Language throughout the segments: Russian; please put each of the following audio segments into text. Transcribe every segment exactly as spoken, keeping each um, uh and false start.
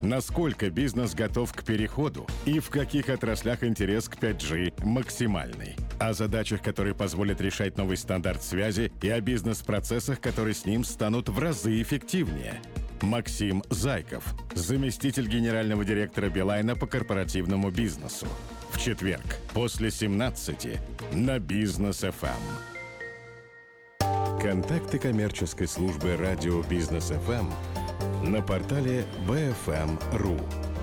Насколько бизнес готов к переходу и в каких отраслях интерес к пять джи максимальный. О задачах, которые позволят решать новый стандарт связи, и о бизнес-процессах, которые с ним станут в разы эффективнее. Максим Зайков, заместитель генерального директора Билайна по корпоративному бизнесу. В четверг после семнадцати на Бизнес эф эм. Контакты коммерческой службы радио Бизнес эф эм на портале би эф эм точка ру.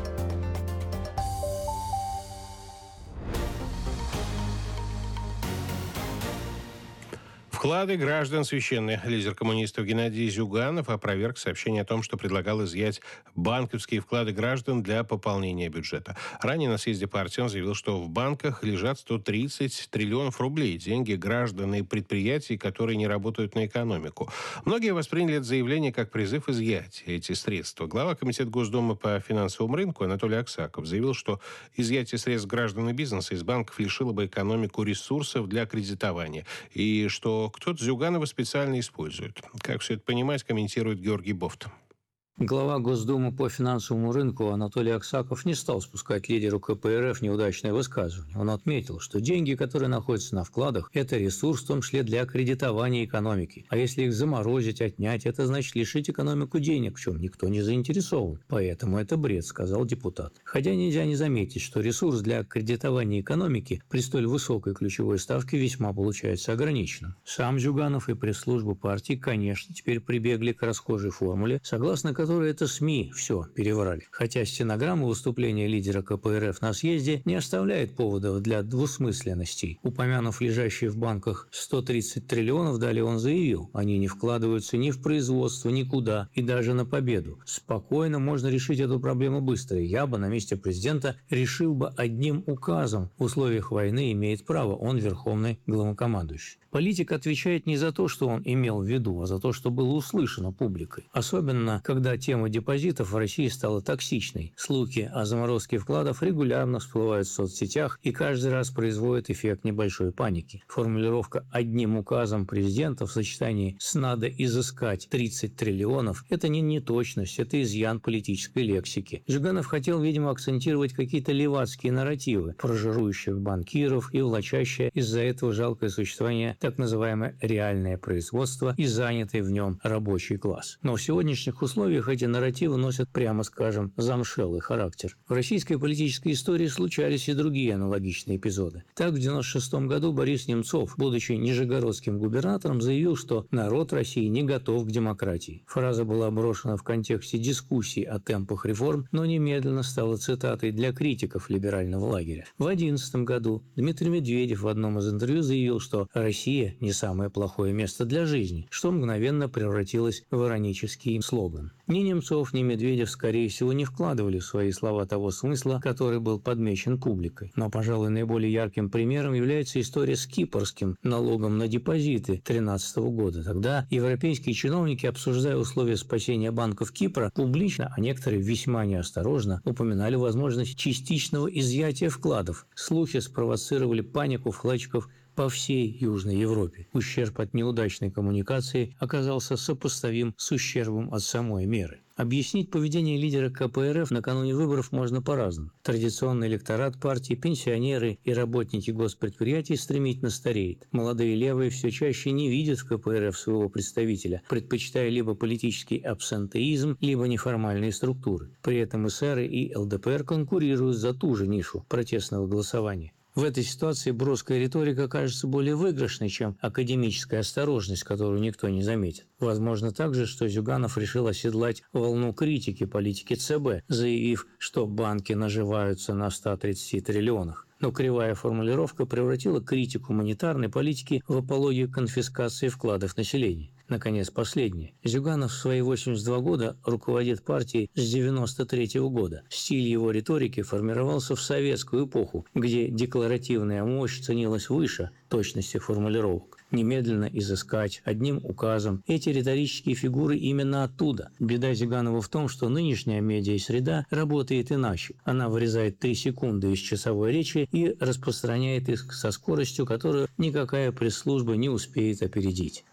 Вклады граждан священные. Лидер коммунистов Геннадий Зюганов опроверг сообщение о том, что предлагал изъять банковские вклады граждан для пополнения бюджета. Ранее на съезде партии он заявил, что в банках лежат сто тридцать триллионов рублей. Деньги граждан и предприятий, которые не работают на экономику. Многие восприняли это заявление как призыв изъять эти средства. Глава Комитета Госдумы по финансовому рынку Анатолий Аксаков заявил, что изъятие средств граждан и бизнеса из банков лишило бы экономику ресурсов для кредитования. И что кто-то Зюганова специально использует. Как все это понимать, комментирует Георгий Бофт. Глава Госдумы по финансовому рынку Анатолий Аксаков не стал спускать лидеру ка пэ эр эф неудачное высказывание. Он отметил, что деньги, которые находятся на вкладах, это ресурс, в том числе для кредитования экономики. А если их заморозить, отнять, это значит лишить экономику денег, в чем никто не заинтересован. Поэтому это бред, сказал депутат. Хотя нельзя не заметить, что ресурс для кредитования экономики при столь высокой ключевой ставке весьма получается ограниченным. Сам Зюганов и пресс-служба партии, конечно, теперь прибегли к расхожей формуле, согласно которой которые это СМИ все переврали. Хотя стенограмма выступления лидера ка пэ эр эф на съезде не оставляет поводов для двусмысленностей. Упомянув лежащие в банках сто тридцать триллионов, далее он заявил, они не вкладываются ни в производство, никуда и даже на победу. Спокойно можно решить эту проблему быстро. Я бы на месте президента решил бы одним указом. В условиях войны имеет право, он верховный главнокомандующий. Политик отвечает не за то, что он имел в виду, а за то, что было услышано публикой. Особенно, когда тема депозитов в России стала токсичной. Слухи о заморозке вкладов регулярно всплывают в соцсетях и каждый раз производят эффект небольшой паники. Формулировка «одним указом президента» в сочетании с «надо изыскать тридцать триллионов» – это не неточность, это изъян политической лексики. Зюганов хотел, видимо, акцентировать какие-то левацкие нарративы про жирующих банкиров и влачащее из-за этого жалкое существование так называемое реальное производство и занятый в нем рабочий класс. Но в сегодняшних условиях эти нарративы носят, прямо скажем, замшелый характер. В российской политической истории случались и другие аналогичные эпизоды. Так, в девяносто шестом году Борис Немцов, будучи нижегородским губернатором, заявил, что народ России не готов к демократии. Фраза была брошена в контексте дискуссий о темпах реформ, но немедленно стала цитатой для критиков либерального лагеря. В две тысячи одиннадцатом году Дмитрий Медведев в одном из интервью заявил, что Россия не самое плохое место для жизни, что мгновенно превратилось в иронический слоган. Ни Немцов, ни Медведев, скорее всего, не вкладывали в свои слова того смысла, который был подмечен публикой. Но, пожалуй, наиболее ярким примером является история с кипрским налогом на депозиты две тысячи тринадцатого года. Тогда европейские чиновники, обсуждая условия спасения банков Кипра, публично, а некоторые весьма неосторожно, упоминали возможность частичного изъятия вкладов. Слухи спровоцировали панику вкладчиков по всей Южной Европе. Ущерб от неудачной коммуникации оказался сопоставим с ущербом от самой меры. Объяснить поведение лидера ка пэ эр эф накануне выборов можно по-разному. Традиционный электорат партии, пенсионеры и работники госпредприятий стремительно стареет. Молодые левые все чаще не видят в ка пэ эр эф своего представителя, предпочитая либо политический абсентеизм, либо неформальные структуры. При этом эсеры и эл дэ пэ эр конкурируют за ту же нишу протестного голосования. В этой ситуации броская риторика кажется более выигрышной, чем академическая осторожность, которую никто не заметит. Возможно также, что Зюганов решил оседлать волну критики политики цэ бэ, заявив, что банки наживаются на ста тридцати триллионах. Но кривая формулировка превратила критику монетарной политики в апологию конфискации вкладов населения. Наконец, последнее. Зюганов в свои восемьдесят два года руководит партией с девяносто третьего года. Стиль его риторики формировался в советскую эпоху, где декларативная мощь ценилась выше точности формулировок. Немедленно изыскать, одним указом. Эти риторические фигуры именно оттуда. Беда Зюганова в том, что нынешняя медиа-среда работает иначе. Она вырезает три секунды из часовой речи и распространяет их со скоростью, которую никакая пресс-служба не успеет опередить.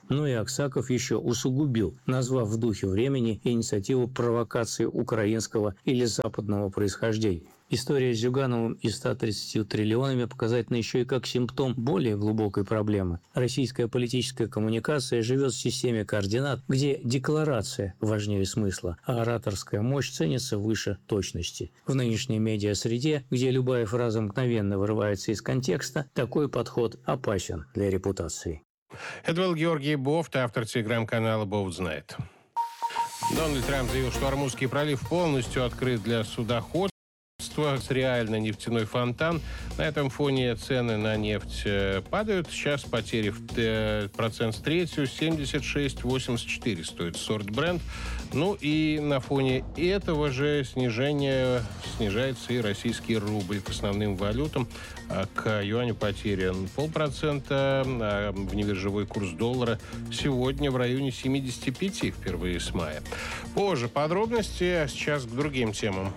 Но и Аксаков еще усугубил, назвав в духе времени инициативу провокации украинского или западного происхождения. История с Зюгановым и ста тридцатью триллионами показательна еще и как симптом более глубокой проблемы. Российская политическая коммуникация живет в системе координат, где декларация важнее смысла, а ораторская мощь ценится выше точности. В нынешней медиасреде, где любая фраза мгновенно вырывается из контекста, такой подход опасен для репутации. Это был Георгий Бофт, автор телеграм-канала «Бофт знает». Дональд Трамп заявил, что Ормузский пролив полностью открыт для судоходства. Реально нефтяной фонтан. На этом фоне цены на нефть падают. Сейчас потери в процент с третью, семьдесят шесть восемьдесят четыре стоит сорт Brent. Ну и на фоне этого же снижения снижается и российский рубль к основным валютам. К юаню потерян полпроцента, а внебиржевой курс доллара сегодня в районе семидесяти пяти впервые с мая. Позже подробности, а сейчас к другим темам.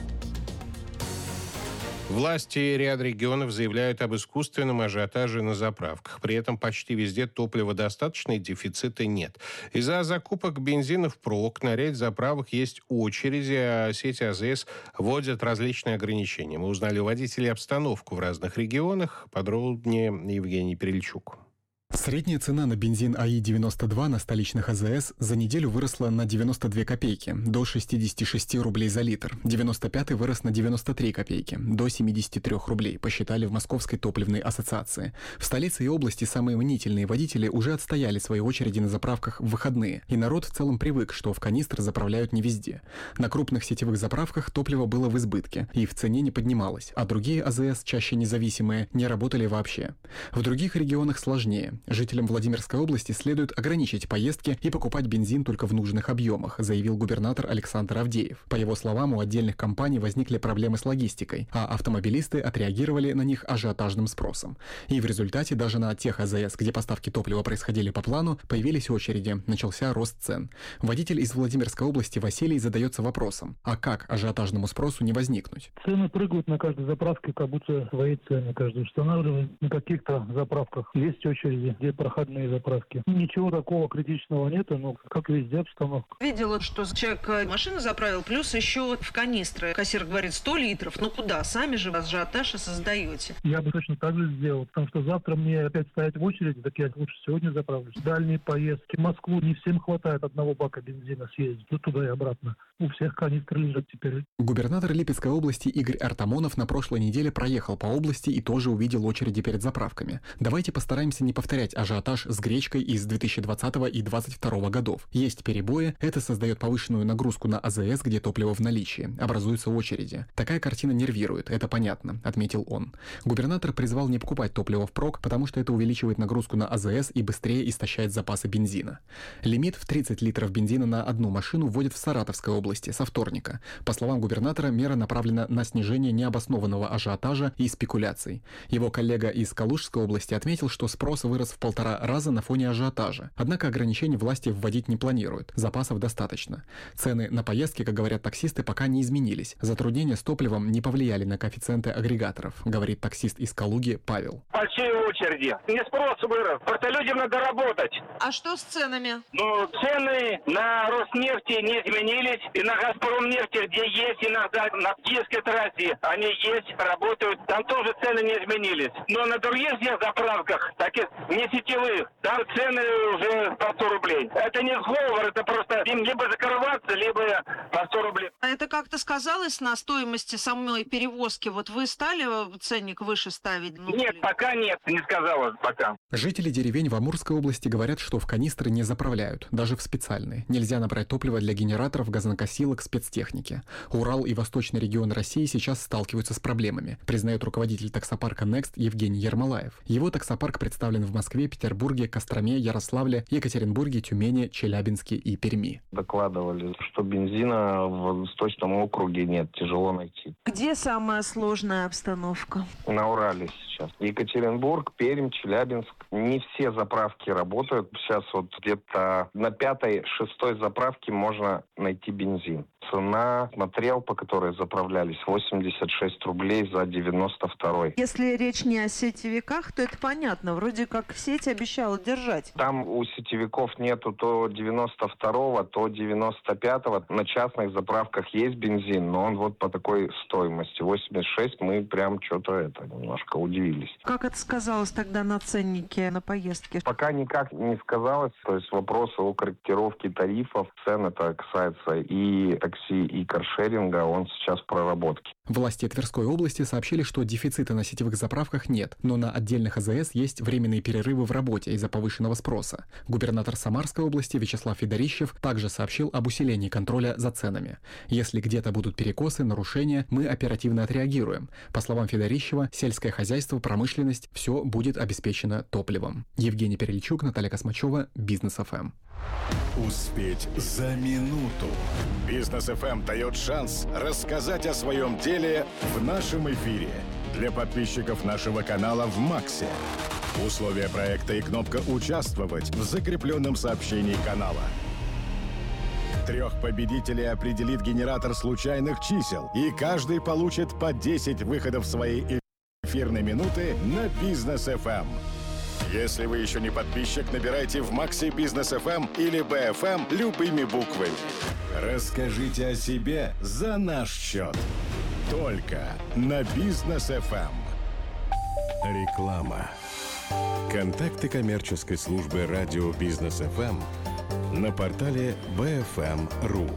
Власти ряда регионов заявляют об искусственном ажиотаже на заправках. При этом почти везде топлива достаточно и дефицита нет. Из-за закупок бензина впрок на ряде заправок есть очереди, а сети АЗС вводят различные ограничения. Мы узнали у водителей обстановку в разных регионах. Подробнее Евгений Перельчук. Средняя цена на бензин АИ девяносто два на столичных АЗС за неделю выросла на девяносто две копейки, до шестидесяти шести рублей за литр. девяносто пятый вырос на девяносто три копейки, до семидесяти трёх рублей, посчитали в Московской топливной ассоциации. В столице и области самые мнительные водители уже отстояли свои очереди на заправках в выходные, и народ в целом привык, что в канистры заправляют не везде. На крупных сетевых заправках топливо было в избытке и в цене не поднималось, а другие АЗС, чаще независимые, не работали вообще. В других регионах сложнее. Жителям Владимирской области следует ограничить поездки и покупать бензин только в нужных объемах, заявил губернатор Александр Авдеев. По его словам, у отдельных компаний возникли проблемы с логистикой, а автомобилисты отреагировали на них ажиотажным спросом. И в результате даже на тех АЗС, где поставки топлива происходили по плану, появились очереди, начался рост цен. Водитель из Владимирской области Василий задается вопросом, а как ажиотажному спросу не возникнуть? Цены прыгают на каждой заправке, как будто свои цены каждый устанавливает. На каких-то заправках есть очереди, где проходные заправки. Ничего такого критичного нету, но как везде обстановка. Видела, что человек машину заправил, плюс еще в канистры. Кассир говорит сто литров. Ну куда? Сами же ажиотаж и создаете. Я бы точно так же сделал, потому что завтра мне опять стоять в очереди, так я лучше сегодня заправлюсь. Дальние поездки. В Москву не всем хватает одного бака бензина съездить. Ну туда и обратно. У всех канистры лежат теперь. Губернатор Липецкой области Игорь Артамонов на прошлой неделе проехал по области и тоже увидел очереди перед заправками. Давайте постараемся не повторять ажиотаж с гречкой из две тысячи двадцатого и две тысячи двадцать второго годов. Есть перебои, это создает повышенную нагрузку на АЗС, где топливо в наличии. Образуются очереди. Такая картина нервирует, это понятно, отметил он. Губернатор призвал не покупать топливо впрок, потому что это увеличивает нагрузку на АЗС и быстрее истощает запасы бензина. Лимит в тридцать литров бензина на одну машину вводят в Саратовской области со вторника. По словам губернатора, мера направлена на снижение необоснованного ажиотажа и спекуляций. Его коллега из Калужской области отметил, что спрос вырос в полтора раза на фоне ажиотажа. Однако ограничений власти вводить не планируют. Запасов достаточно. Цены на поездки, как говорят таксисты, пока не изменились. Затруднения с топливом не повлияли на коэффициенты агрегаторов, говорит таксист из Калуги Павел. Большие очереди. Не спрос вырос. Просто людям надо работать. А что с ценами? Ну, цены на Роснефти не изменились. И на Газпромнефти, где есть иногда на Киевской трассе, они есть, работают. Там тоже цены не изменились. Но на других заправках, таких не сетевых, там цены уже по сто рублей. Это не сговор, это просто им либо закрываться, либо по сто рублей. А это как-то сказалось на стоимости самой перевозки? Вот вы стали ценник выше ставить? Ну, нет, пока нет, не сказала пока. Жители деревень в Амурской области говорят, что в канистры не заправляют, даже в специальные. Нельзя набрать топливо для генераторов, газонокосилок, спецтехники. Урал и восточный регион России сейчас сталкиваются с проблемами, признает руководитель таксопарка Next Евгений Ермолаев. Его таксопарк представлен в Москве, Петербурге, Костроме, Ярославле, Екатеринбурге, Тюмени, Челябинске и Перми. Докладывали, что бензина в Восточном округе нет, тяжело найти. Где самая сложная обстановка? На Урале сейчас. Екатеринбург, Пермь, Челябинск. Не все заправки работают. Сейчас вот где-то на пятой, шестой заправке можно найти бензин. Цена, смотрел, по которой заправлялись, восемьдесят шесть рублей за девяносто второй. Если речь не о сетевиках, то это понятно. Вроде как сеть обещала держать. Там у сетевиков нету то девяносто второго, то девяносто пятого. На частных заправках есть бензин, но он вот по такой стоимости. восемьдесят шесть, мы прям что-то это немножко удивились. Как это сказалось тогда на ценнике на поездки? Пока никак не сказалось. То есть вопросы о корректировке тарифов, цен, это касается и такси, и каршеринга, он сейчас в проработке. Власти Тверской области сообщили, что дефицита на сетевых заправках нет, но на отдельных АЗС есть временные перерывы в работе из-за повышенного спроса. Губернатор Самарской области Вячеслав Федорищев также сообщил об усилении контроля за ценами. Если где-то будут перекосы, нарушения, мы оперативно отреагируем. По словам Федорищева, сельское хозяйство, промышленность – все будет обеспечено топливом. Евгений Перельчук, Наталья Космачева, Бизнес эф эм. Успеть за минуту. Бизнес эф эм дает шанс рассказать о своем деле в нашем эфире. Для подписчиков нашего канала в Максе. Условия проекта и кнопка «Участвовать» в закрепленном сообщении канала. Трех победителей определит генератор случайных чисел, и каждый получит по десять выходов своей эфирной минуты на Бизнес эф эм. Если вы еще не подписчик, набирайте в Максе Бизнес эф эм или би эф эм любыми буквами. Расскажите о себе за наш счет. Только на Бизнес эф эм. Реклама. Контакты коммерческой службы радио Бизнес эф эм на портале би эф эм точка ру.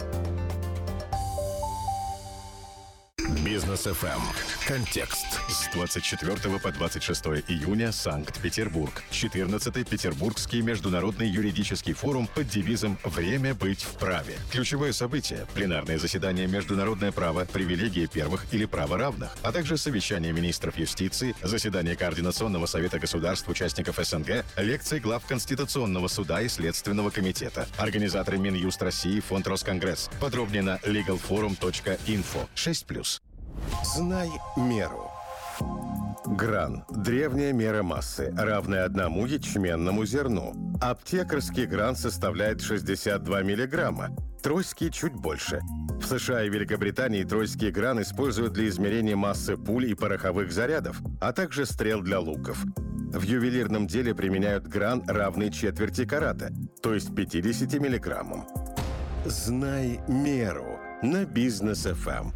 Бизнес эф эм. Контекст. С двадцать четвёртого по двадцать шестое июня Санкт-Петербург. четырнадцатый Петербургский международный юридический форум под девизом «Время быть вправе». Ключевое событие – пленарное заседание «Международное право, привилегии первых или право равных», а также совещание министров юстиции, заседание Координационного совета государств участников эс эн гэ, лекции глав Конституционного суда и Следственного комитета. Организаторы Минюст России, Фонд Росконгресс. Подробнее на лигал форум точка инфо. шесть плюс. Знай меру. Гран – древняя мера массы, равная одному ячменному зерну. Аптекарский гран составляет шестьдесят два миллиграмма, тройский чуть больше. В США и Великобритании тройский гран используют для измерения массы пуль и пороховых зарядов, а также стрел для луков. В ювелирном деле применяют гран, равный четверти карата, то есть пятидесяти миллиграммам. Знай меру на Бизнес эф эм.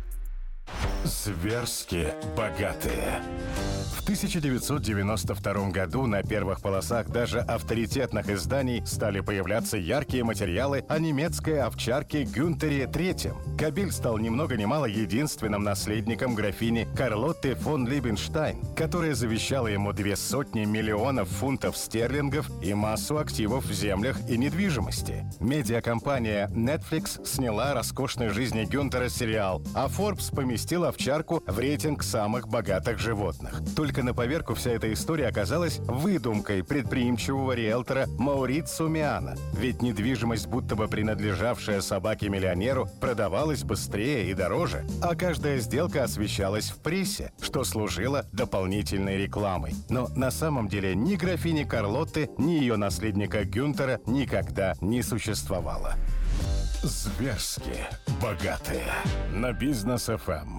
Зверски богатые. В тысяча девятьсот девяносто втором году на первых полосах даже авторитетных изданий стали появляться яркие материалы о немецкой овчарке Гюнтере третьем. Кабель стал ни много ни мало единственным наследником графини Карлотты фон Либенштайн, которая завещала ему две сотни миллионов фунтов стерлингов и массу активов в землях и недвижимости. Медиакомпания Netflix сняла роскошной жизни Гюнтера сериал, а Forbes поместил овчарку в рейтинг самых богатых животных. Только на поверку вся эта история оказалась выдумкой предприимчивого риэлтора Маурицио Миана. Ведь недвижимость, будто бы принадлежавшая собаке-миллионеру, продавалась быстрее и дороже, а каждая сделка освещалась в прессе, что служило дополнительной рекламой. Но на самом деле ни графини Карлотты, ни ее наследника Гюнтера никогда не существовало. Зверски богатые на Бизнес эф эм.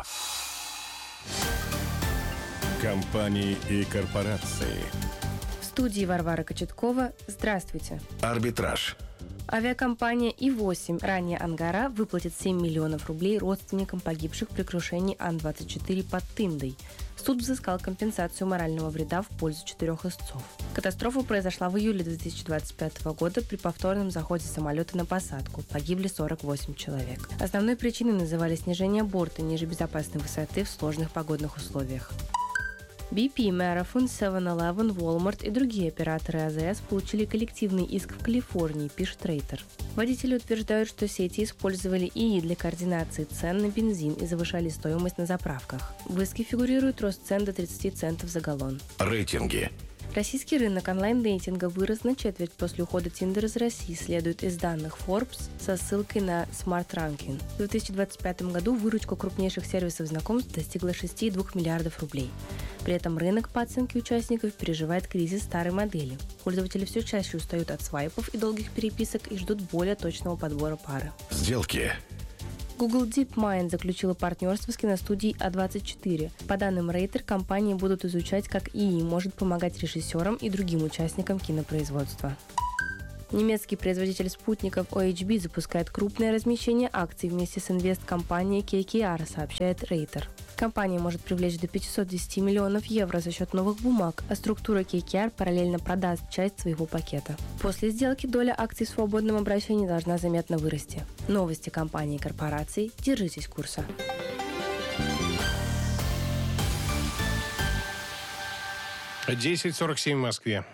Компании и корпорации. В студии Варвара Кочеткова. Здравствуйте. Арбитраж. Авиакомпания И восемь, ранее Ангара, выплатит семь миллионов рублей родственникам погибших при крушении Ан двадцать четыре под Тындой. Суд взыскал компенсацию морального вреда в пользу четырех истцов. Катастрофа произошла в июле две тысячи двадцать пятого года при повторном заходе самолета на посадку. Погибли сорок восемь человек. Основной причиной называли снижение борта ниже безопасной высоты в сложных погодных условиях. би пи, Marathon, севен элевен, Walmart и другие операторы АЗС получили коллективный иск в Калифорнии, пишет Рейтер. Водители утверждают, что сети использовали ИИ для координации цен на бензин и завышали стоимость на заправках. В иске фигурирует рост цен до тридцати центов за галлон. Рейтинги. Российский рынок онлайн-дейтинга вырос на четверть после ухода Tinder из России, следует из данных Forbes со ссылкой на Smart Ranking. В две тысячи двадцать пятом году выручка крупнейших сервисов знакомств достигла шесть целых две десятых миллиардов рублей. При этом рынок, по оценке участников, переживает кризис старой модели. Пользователи все чаще устают от свайпов и долгих переписок и ждут более точного подбора пары. Сделки. Google DeepMind заключила партнерство с киностудией а двадцать четыре. По данным Рейтер, компании будут изучать, как ИИ может помогать режиссерам и другим участникам кинопроизводства. Немецкий производитель спутников о эйч би запускает крупное размещение акций вместе с инвесткомпанией кей кей ар, сообщает Рейтер. Компания может привлечь до пятьсот десять миллионов евро за счет новых бумаг, а структура кей кей ар параллельно продаст часть своего пакета. После сделки доля акций в свободном обращении должна заметно вырасти. Новости компаний и корпораций. Держитесь курса. десять сорок семь в Москве.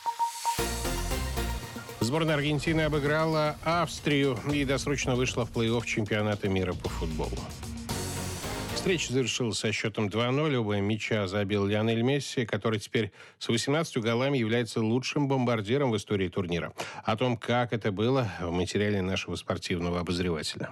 Сборная Аргентины обыграла Австрию и досрочно вышла в плей-офф чемпионата мира по футболу. Встреча завершилась со счетом два ноль. Оба мяча забил Лионель Месси, который теперь с восемнадцатью голами является лучшим бомбардиром в истории турнира. О том, как это было, в материале нашего спортивного обозревателя.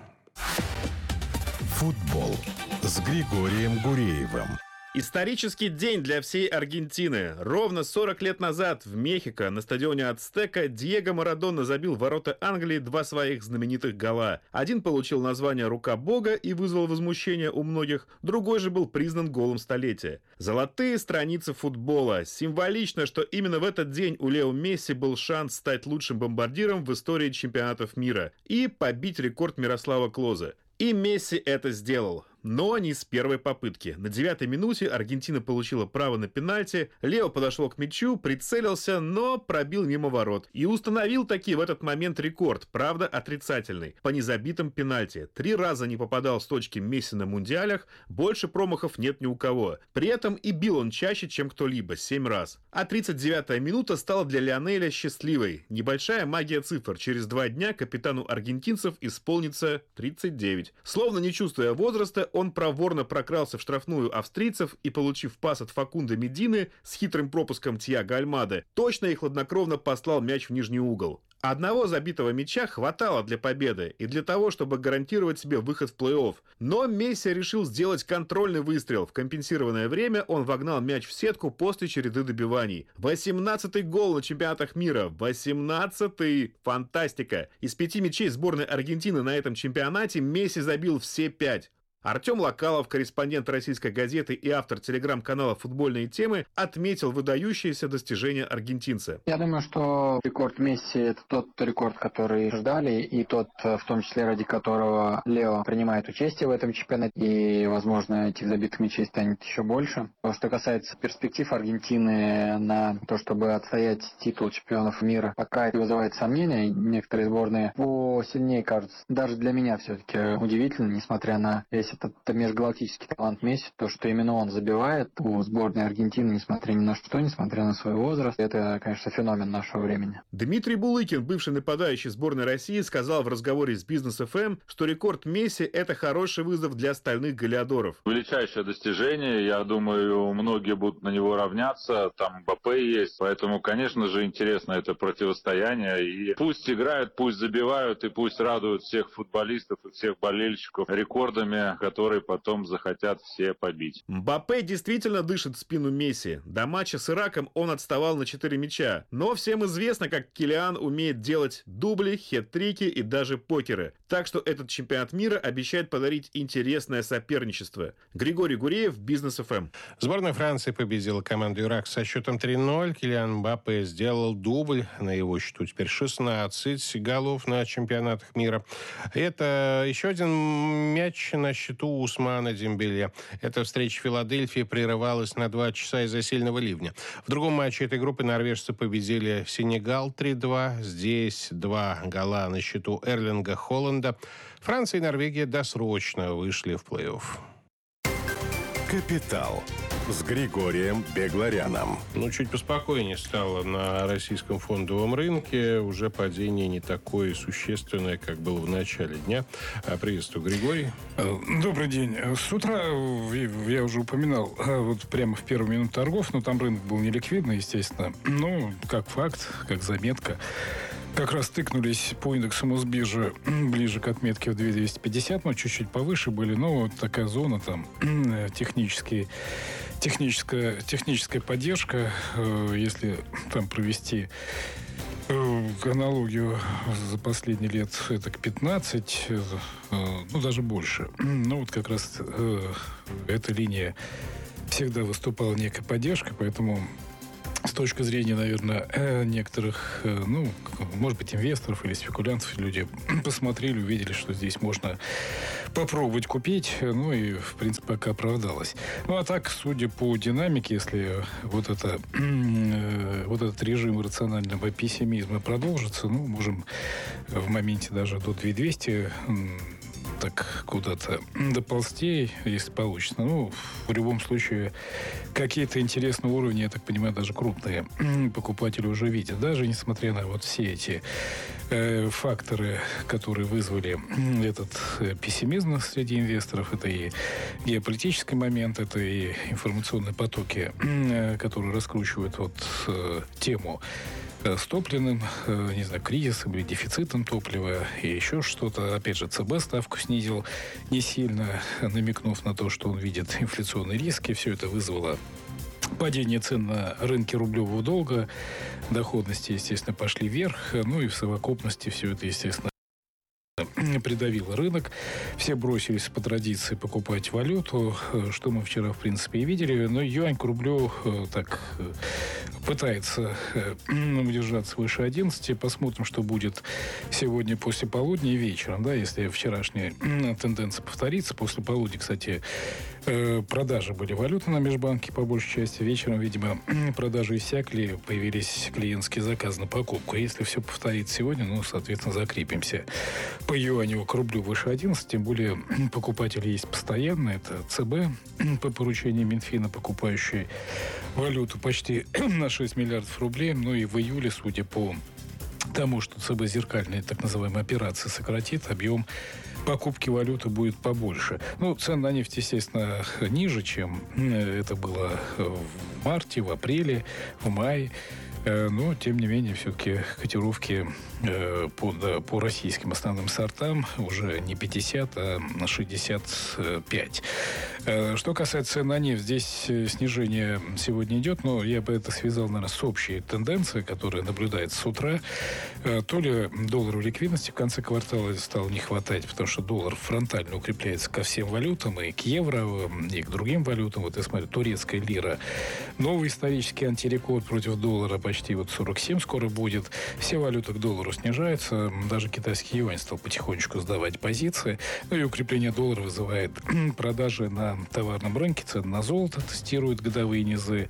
Футбол с Григорием Гуреевым. Исторический день для всей Аргентины. Ровно сорок лет назад в Мехико на стадионе Ацтека Диего Марадона забил в ворота Англии два своих знаменитых гола. Один получил название «Рука Бога» и вызвал возмущение у многих, другой же был признан голом столетия. Золотые страницы футбола. Символично, что именно в этот день у Лео Месси был шанс стать лучшим бомбардиром в истории чемпионатов мира и побить рекорд Мирослава Клоза. И Месси это сделал. Но не с первой попытки. На девятой минуте Аргентина получила право на пенальти. Лео подошел к мячу, прицелился, но пробил мимо ворот. И установил таки в этот момент рекорд, правда отрицательный, по незабитым пенальти. Три раза не попадал с точки Месси на мундиалях, больше промахов нет ни у кого. При этом и бил он чаще, чем кто-либо, семь раз. А тридцать девятая минута стала для Лионеля счастливой. Небольшая магия цифр. Через два дня капитану аргентинцев исполнится тридцать девять. Словно не чувствуя возраста, он проворно прокрался в штрафную австрийцев и, получив пас от Факунда Медины с хитрым пропуском Тьяго Альмады, точно и хладнокровно послал мяч в нижний угол. Одного забитого мяча хватало для победы и для того, чтобы гарантировать себе выход в плей-офф. Но Месси решил сделать контрольный выстрел. В компенсированное время он вогнал мяч в сетку после череды добиваний. восемнадцатый гол на чемпионатах мира. восемнадцатый! Фантастика! Из пяти мячей сборной Аргентины на этом чемпионате Месси забил все пять. Артем Локалов, корреспондент «Российской газеты» и автор телеграм-канала «Футбольные темы», отметил выдающиеся достижения аргентинца. Я думаю, что рекорд Месси – это тот рекорд, который ждали, и тот, в том числе, ради которого Лео принимает участие в этом чемпионате, и, возможно, этих забитых мячей станет еще больше. Что касается перспектив Аргентины на то, чтобы отстоять титул чемпионов мира, пока это вызывает сомнения, некоторые сборные посильнее кажутся. Даже для меня все-таки удивительно, несмотря на весь этот межгалактический талант Месси, то, что именно он забивает у сборной Аргентины, несмотря ни на что, несмотря на свой возраст, это, конечно, феномен нашего времени. Дмитрий Булыкин, бывший нападающий сборной России, сказал в разговоре с Бизнес эф эм, что рекорд Месси – это хороший вызов для остальных голеадоров. Величайшее достижение, я думаю, многие будут на него равняться, там Мбаппе есть, поэтому, конечно же, интересно это противостояние, и пусть играют, пусть забивают, и пусть радуют всех футболистов и всех болельщиков рекордами, которые потом захотят все побить. Мбаппе действительно дышит в спину Месси. До матча с Ираком он отставал на четыре мяча. Но всем известно, как Килиан умеет делать дубли, хет-трики и даже покеры. Так что этот чемпионат мира обещает подарить интересное соперничество. Григорий Гуреев, Бизнес эф эм. Сборная Франции победила команду Ирак со счетом три ноль. Килиан Мбаппе сделал дубль. На его счету теперь шестнадцать голов на чемпионатах мира. Это еще один мяч на счету Усмана Дембеле. Эта встреча в Филадельфии прерывалась на два часа из-за сильного ливня. В другом матче этой группы норвежцы победили Сенегал три два. Здесь два гола на счету Эрлинга Холланда. Франция и Норвегия досрочно вышли в плей-офф. Капитал с Григорием Бегларяном. Ну, чуть поспокойнее стало на российском фондовом рынке. Уже падение не такое существенное, как было в начале дня. Приветствую, Григорий. Добрый день. С утра, я уже упоминал, вот прямо в первую минуту торгов, но там рынок был неликвидный, естественно. Ну, как факт, как заметка. Как раз тыкнулись по индексу Мосбиржи ближе к отметке в две тысячи двести пятьдесят, но чуть-чуть повыше были. Но вот такая зона там технические, техническая, техническая поддержка, если там провести Аналогию за последние лет это к пятнадцать, ну, даже больше. Ну, вот как раз эта линия всегда выступала некая поддержка, поэтому с точки зрения, наверное, некоторых, ну, может быть, инвесторов или спекулянтов, люди посмотрели, увидели, что здесь можно попробовать купить, ну и, в принципе, пока оправдалось. Ну, а так, судя по динамике, если вот, это, вот этот режим рационального пессимизма продолжится, ну, можем в моменте даже до две тысячи двухсот так куда-то доползти, если получится. Ну, в любом случае, какие-то интересные уровни, я так понимаю, даже крупные покупатели уже видят. Даже несмотря на вот все эти э, факторы, которые вызвали этот э, пессимизм среди инвесторов, это и геополитический момент, это и информационные потоки, э, которые раскручивают вот э, тему с топливным, не знаю, кризисом или дефицитом топлива и еще что-то. Опять же, ЦБ ставку снизил не сильно, намекнув на то, что он видит инфляционные риски. Все это вызвало падение цен на рынке рублевого долга. Доходности, естественно, пошли вверх. Ну и в совокупности все это, естественно, придавило рынок. Все бросились по традиции покупать валюту, что мы вчера, в принципе, и видели. Но юань к рублю так пытается удержаться выше одиннадцати. Посмотрим, что будет сегодня после полудня и вечером. Да, если вчерашняя тенденция повторится. После полудня, кстати, продажи были валюты на межбанке по большей части. Вечером, видимо, продажи иссякли, появились клиентские заказы на покупку. Если все повторится сегодня, ну, соответственно, закрепимся по юаню к рублю выше одиннадцати. Тем более покупатели есть постоянно. Это ЦБ по поручению Минфина, покупающий валюту почти на шесть миллиардов рублей. Ну и в июле, судя по тому, что ЦБ зеркальные так называемые операции сократит, объем покупки валюты будет побольше. Ну, цены на нефть, естественно, ниже, чем это было в марте, в апреле, в мае. Но, тем не менее, все-таки котировки э, по, да, по российским основным сортам уже не пятьдесят, а шестьдесят пять. Э, что касается цен на нефть, здесь снижение сегодня идет, но я бы это связал, наверное, с общей тенденцией, которая наблюдается с утра. Э, то ли доллару ликвидности в конце квартала стало не хватать, потому что доллар фронтально укрепляется ко всем валютам, и к евро, и к другим валютам. Вот я смотрю, турецкая лира. Новый исторический антирекорд против доллара почти вот сорок семь скоро будет. Все валюты к доллару снижаются. Даже китайский юань стал потихонечку сдавать позиции. Ну и укрепление доллара вызывает продажи на товарном рынке. Цены на золото тестируют годовые низы.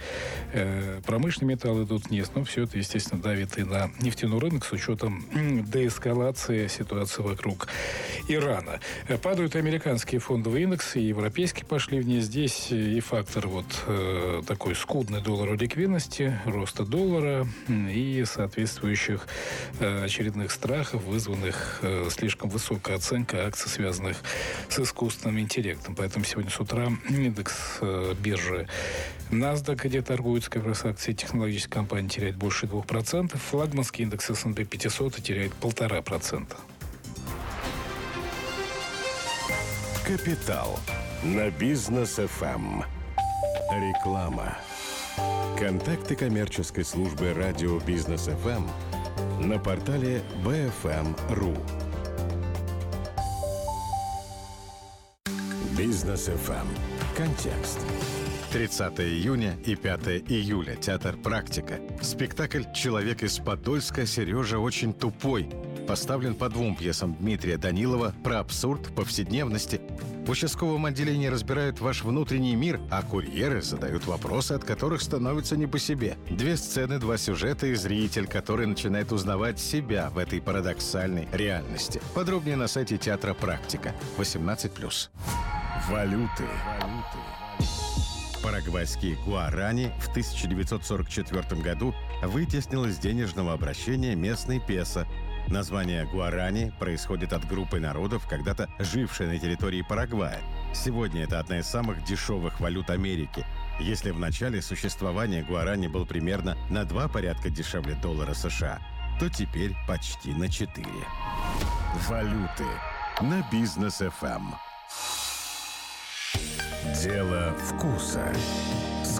Э, промышленные металлы идут вниз. Но все это, естественно, давит и на нефтяной рынок с учетом деэскалации ситуации вокруг Ирана. Падают американские фондовые индексы, и европейские пошли вниз. Здесь и фактор вот э, такой скудный доллару ликвидности, роста доллара и соответствующих э, очередных страхов, вызванных э, слишком высокой оценкой акций, связанных с искусственным интеллектом. Поэтому сегодня с утра индекс э, биржи NASDAQ, где торгуются как раз акции технологической компании, теряет больше двух процентов. Флагманский индекс эс энд пи пятьсот теряет полтора процента. Капитал на Бизнес эф эм. Реклама. Контакты коммерческой службы радио Бизнес эф эм на портале би эф эм точка ру. Бизнес эф эм. Контекст. тридцатого июня и пятого июля. Театр «Практика». Спектакль «Человек из Подольска» Сережа очень тупой. Поставлен по двум пьесам Дмитрия Данилова про абсурд повседневности. В участковом отделении разбирают ваш внутренний мир, а курьеры задают вопросы, от которых становится не по себе. Две сцены, два сюжета и зритель, который начинает узнавать себя в этой парадоксальной реальности. Подробнее на сайте театра «Практика». восемнадцать плюс. Валюты. Парагвайский гуарани в тысяча девятьсот сорок четвёртом году вытеснил из денежного обращения местный песо. Название гуарани происходит от группы народов, когда-то жившей на территории Парагвая. Сегодня это одна из самых дешевых валют Америки. Если в начале существования гуарани был примерно на два порядка дешевле доллара США, то теперь почти на четыре. Валюты на Бизнес эф эм. Дело вкуса. С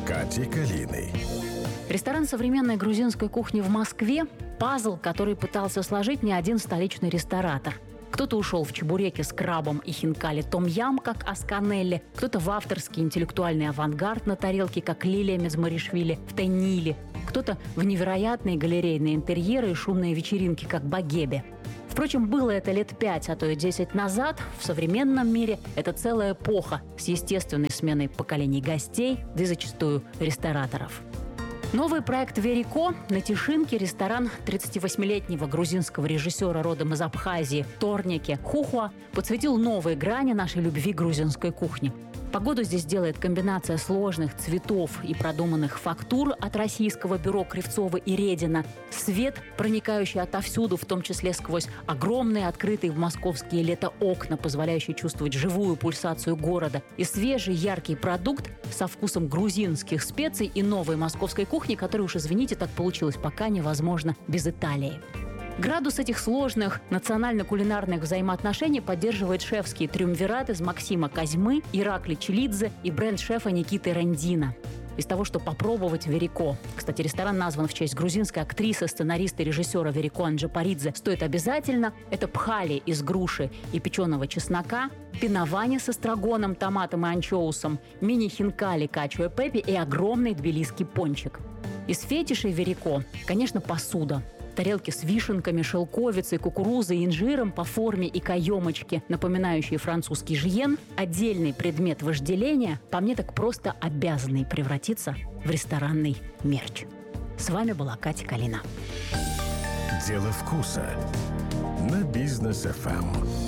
Катей Калиной. Ресторан современной грузинской кухни в Москве – пазл, который пытался сложить не один столичный ресторатор. Кто-то ушел в чебуреки с крабом и хинкали том-ям, как Асканелли, кто-то в авторский интеллектуальный авангард на тарелке, как Лилия Мезмаришвили в Тайниле, кто-то в невероятные галерейные интерьеры и шумные вечеринки, как Багебе. Впрочем, было это лет пять, а то и десять назад. В современном мире это целая эпоха с естественной сменой поколений гостей, да и зачастую рестораторов. Новый проект «Верико» на Тишинке ресторан тридцативосьмилетнего грузинского режиссера родом из Абхазии Торники Хухуа подсветил новые грани нашей любви к грузинской кухне. Погоду здесь делает комбинация сложных цветов и продуманных фактур от российского бюро Кривцова и Редина, свет, проникающий отовсюду, в том числе сквозь огромные открытые в московские лето окна, позволяющие чувствовать живую пульсацию города, и свежий яркий продукт со вкусом грузинских специй и новой московской кухни, которая, уж извините, так получилось, пока невозможно без Италии. Градус этих сложных национально-кулинарных взаимоотношений поддерживает шефский триумвират из Максима Козьмы, Иракли Челидзе и бренд-шефа Никиты Рандина. Из того, что попробовать Верико. Кстати, ресторан назван в честь грузинской актрисы, сценариста и режиссера Верико Анджапаридзе. Стоит обязательно. Это пхали из груши и печеного чеснока, пинавани с эстрагоном, томатом и анчоусом, мини-хинкали качу и пеппи и огромный тбилисский пончик. Из фетишей Верико, конечно, посуда. Тарелки с вишенками, шелковицей, кукурузой и инжиром по форме и каемочке, напоминающие французский жиен, отдельный предмет вожделения, по мне так просто обязанный превратиться в ресторанный мерч. С вами была Катя Калина. Дело вкуса на Бизнес эф эм.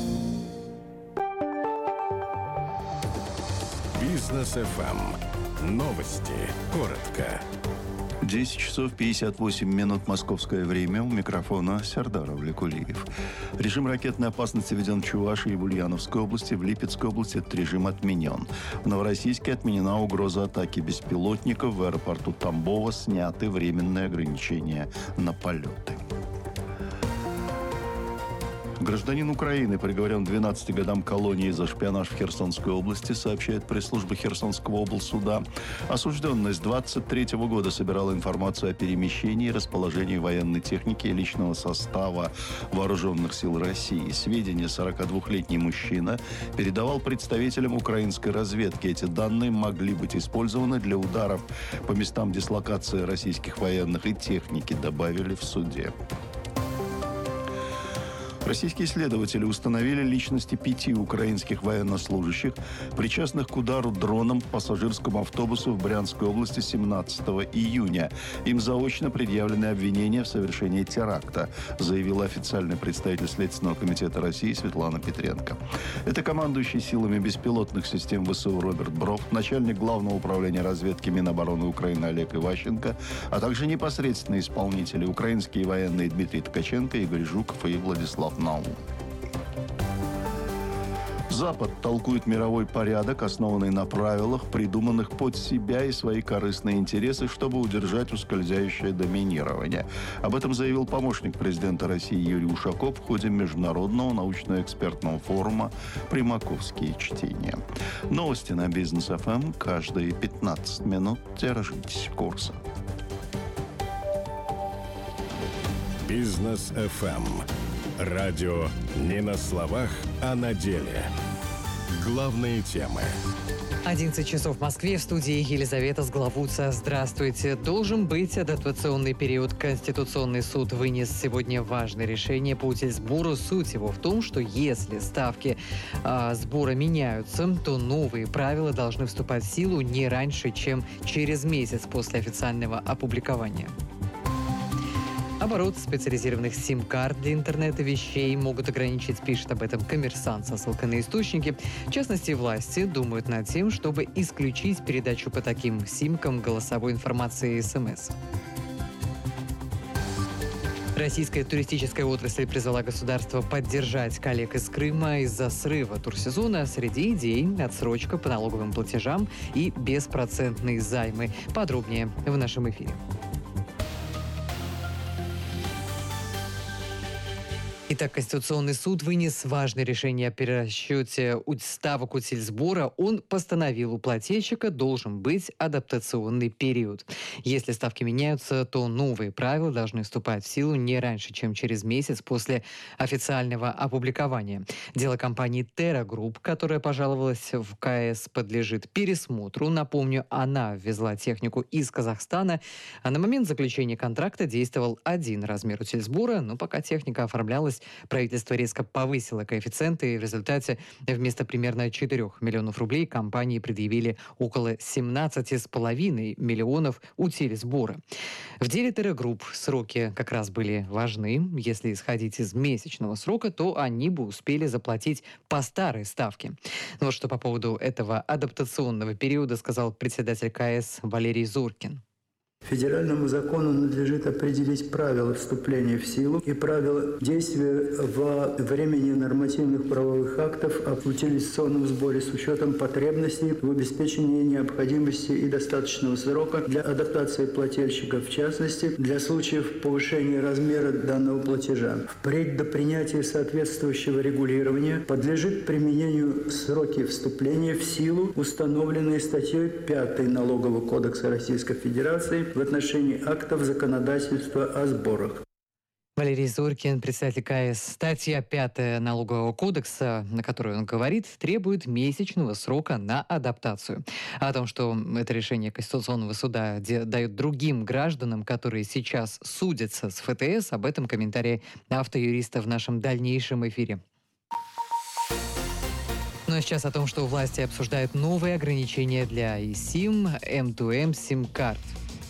Бизнес эф эм. Новости. Коротко. десять часов пятьдесят восемь минут московское время. У микрофона Сердар Авликулиев. Режим ракетной опасности введен в Чувашии и в Ульяновской области. В Липецкой области этот режим отменен. В Новороссийске отменена угроза атаки беспилотников. В аэропорту Тамбова сняты временные ограничения на полеты. Гражданин Украины приговорен к двенадцати годам колонии за шпионаж в Херсонской области, сообщает пресс-служба Херсонского облсуда. Осужденный с двадцать третьего года собирал информацию о перемещении и расположении военной техники и личного состава Вооруженных сил России. Сведения сорокадвухлетний мужчина передавал представителям украинской разведки. Эти данные могли быть использованы для ударов по местам дислокации российских военных и техники, добавили в суде. Российские следователи установили личности пяти украинских военнослужащих, причастных к удару дроном по пассажирскому автобусу в Брянской области семнадцатого июня. Им заочно предъявлены обвинения в совершении теракта, заявила официальный представитель Следственного комитета России Светлана Петренко. Это командующий силами беспилотных систем ВСУ Роберт Бров, начальник Главного управления разведки Минобороны Украины Олег Иващенко, а также непосредственные исполнители украинские военные Дмитрий Ткаченко, Игорь Жуков и Владислав Наум. Запад толкует мировой порядок, основанный на правилах, придуманных под себя и свои корыстные интересы, чтобы удержать ускользающее доминирование. Об этом заявил помощник президента России Юрий Ушаков в ходе Международного научно-экспертного форума «Примаковские чтения». Новости на Бизнес эф эм каждые пятнадцать минут. Держитесь курса. Бизнес эф эм. Радио не на словах, а на деле. Главные темы. одиннадцать часов в Москве. В студии Елизавета Сглавуца. Здравствуйте. Должен быть адаптационный период. Конституционный суд вынес сегодня важное решение по утильсбору. Суть его в том, что если ставки э, сбора меняются, то новые правила должны вступать в силу не раньше, чем через месяц после официального опубликования. Оборот специализированных сим-карт для интернета вещей могут ограничить, пишет об этом «Коммерсант» со ссылкой на источники. В частности, власти думают над тем, чтобы исключить передачу по таким симкам голосовой информации и СМС. Российская туристическая отрасль призвала государство поддержать коллег из Крыма из-за срыва турсезона. Среди идей – отсрочка по налоговым платежам и беспроцентные займы. Подробнее в нашем эфире. Итак, Конституционный суд вынес важное решение о перерасчете ставок утильсбора. Он постановил, у плательщика должен быть адаптационный период. Если ставки меняются, то новые правила должны вступать в силу не раньше, чем через месяц после официального опубликования. Дело компании Terra Group, которая пожаловалась в КС, подлежит пересмотру. Напомню, она ввезла технику из Казахстана, а на момент заключения контракта действовал один размер утильсбора, но пока техника оформлялась, правительство резко повысило коэффициенты, и в результате вместо примерно четырёх миллионов рублей компании предъявили около семнадцати с половиной миллионов утильсбора. В деле Terra Group сроки как раз были важны. Если исходить из месячного срока, то они бы успели заплатить по старой ставке. Вот что по поводу этого адаптационного периода сказал председатель КС Валерий Зоркин. Федеральному закону надлежит определить правила вступления в силу и правила действия во времени нормативных правовых актов о утилизационном сборе с учетом потребностей в обеспечении необходимости и достаточного срока для адаптации плательщика, в частности, для случаев повышения размера данного платежа. Впредь до принятия соответствующего регулирования подлежит применению сроки вступления в силу, установленные статьей пятой Налогового кодекса Российской Федерации в отношении актов законодательства о сборах. Валерий Зоркин, председатель КС. Статья пятая Налогового кодекса, на которую он говорит, требует месячного срока на адаптацию. О том, что это решение Конституционного суда дает другим гражданам, которые сейчас судятся с ФТС, об этом комментарии автоюриста в нашем дальнейшем эфире. Ну а сейчас о том, что власти обсуждают новые ограничения для eSIM, эм ту эм сим-карт.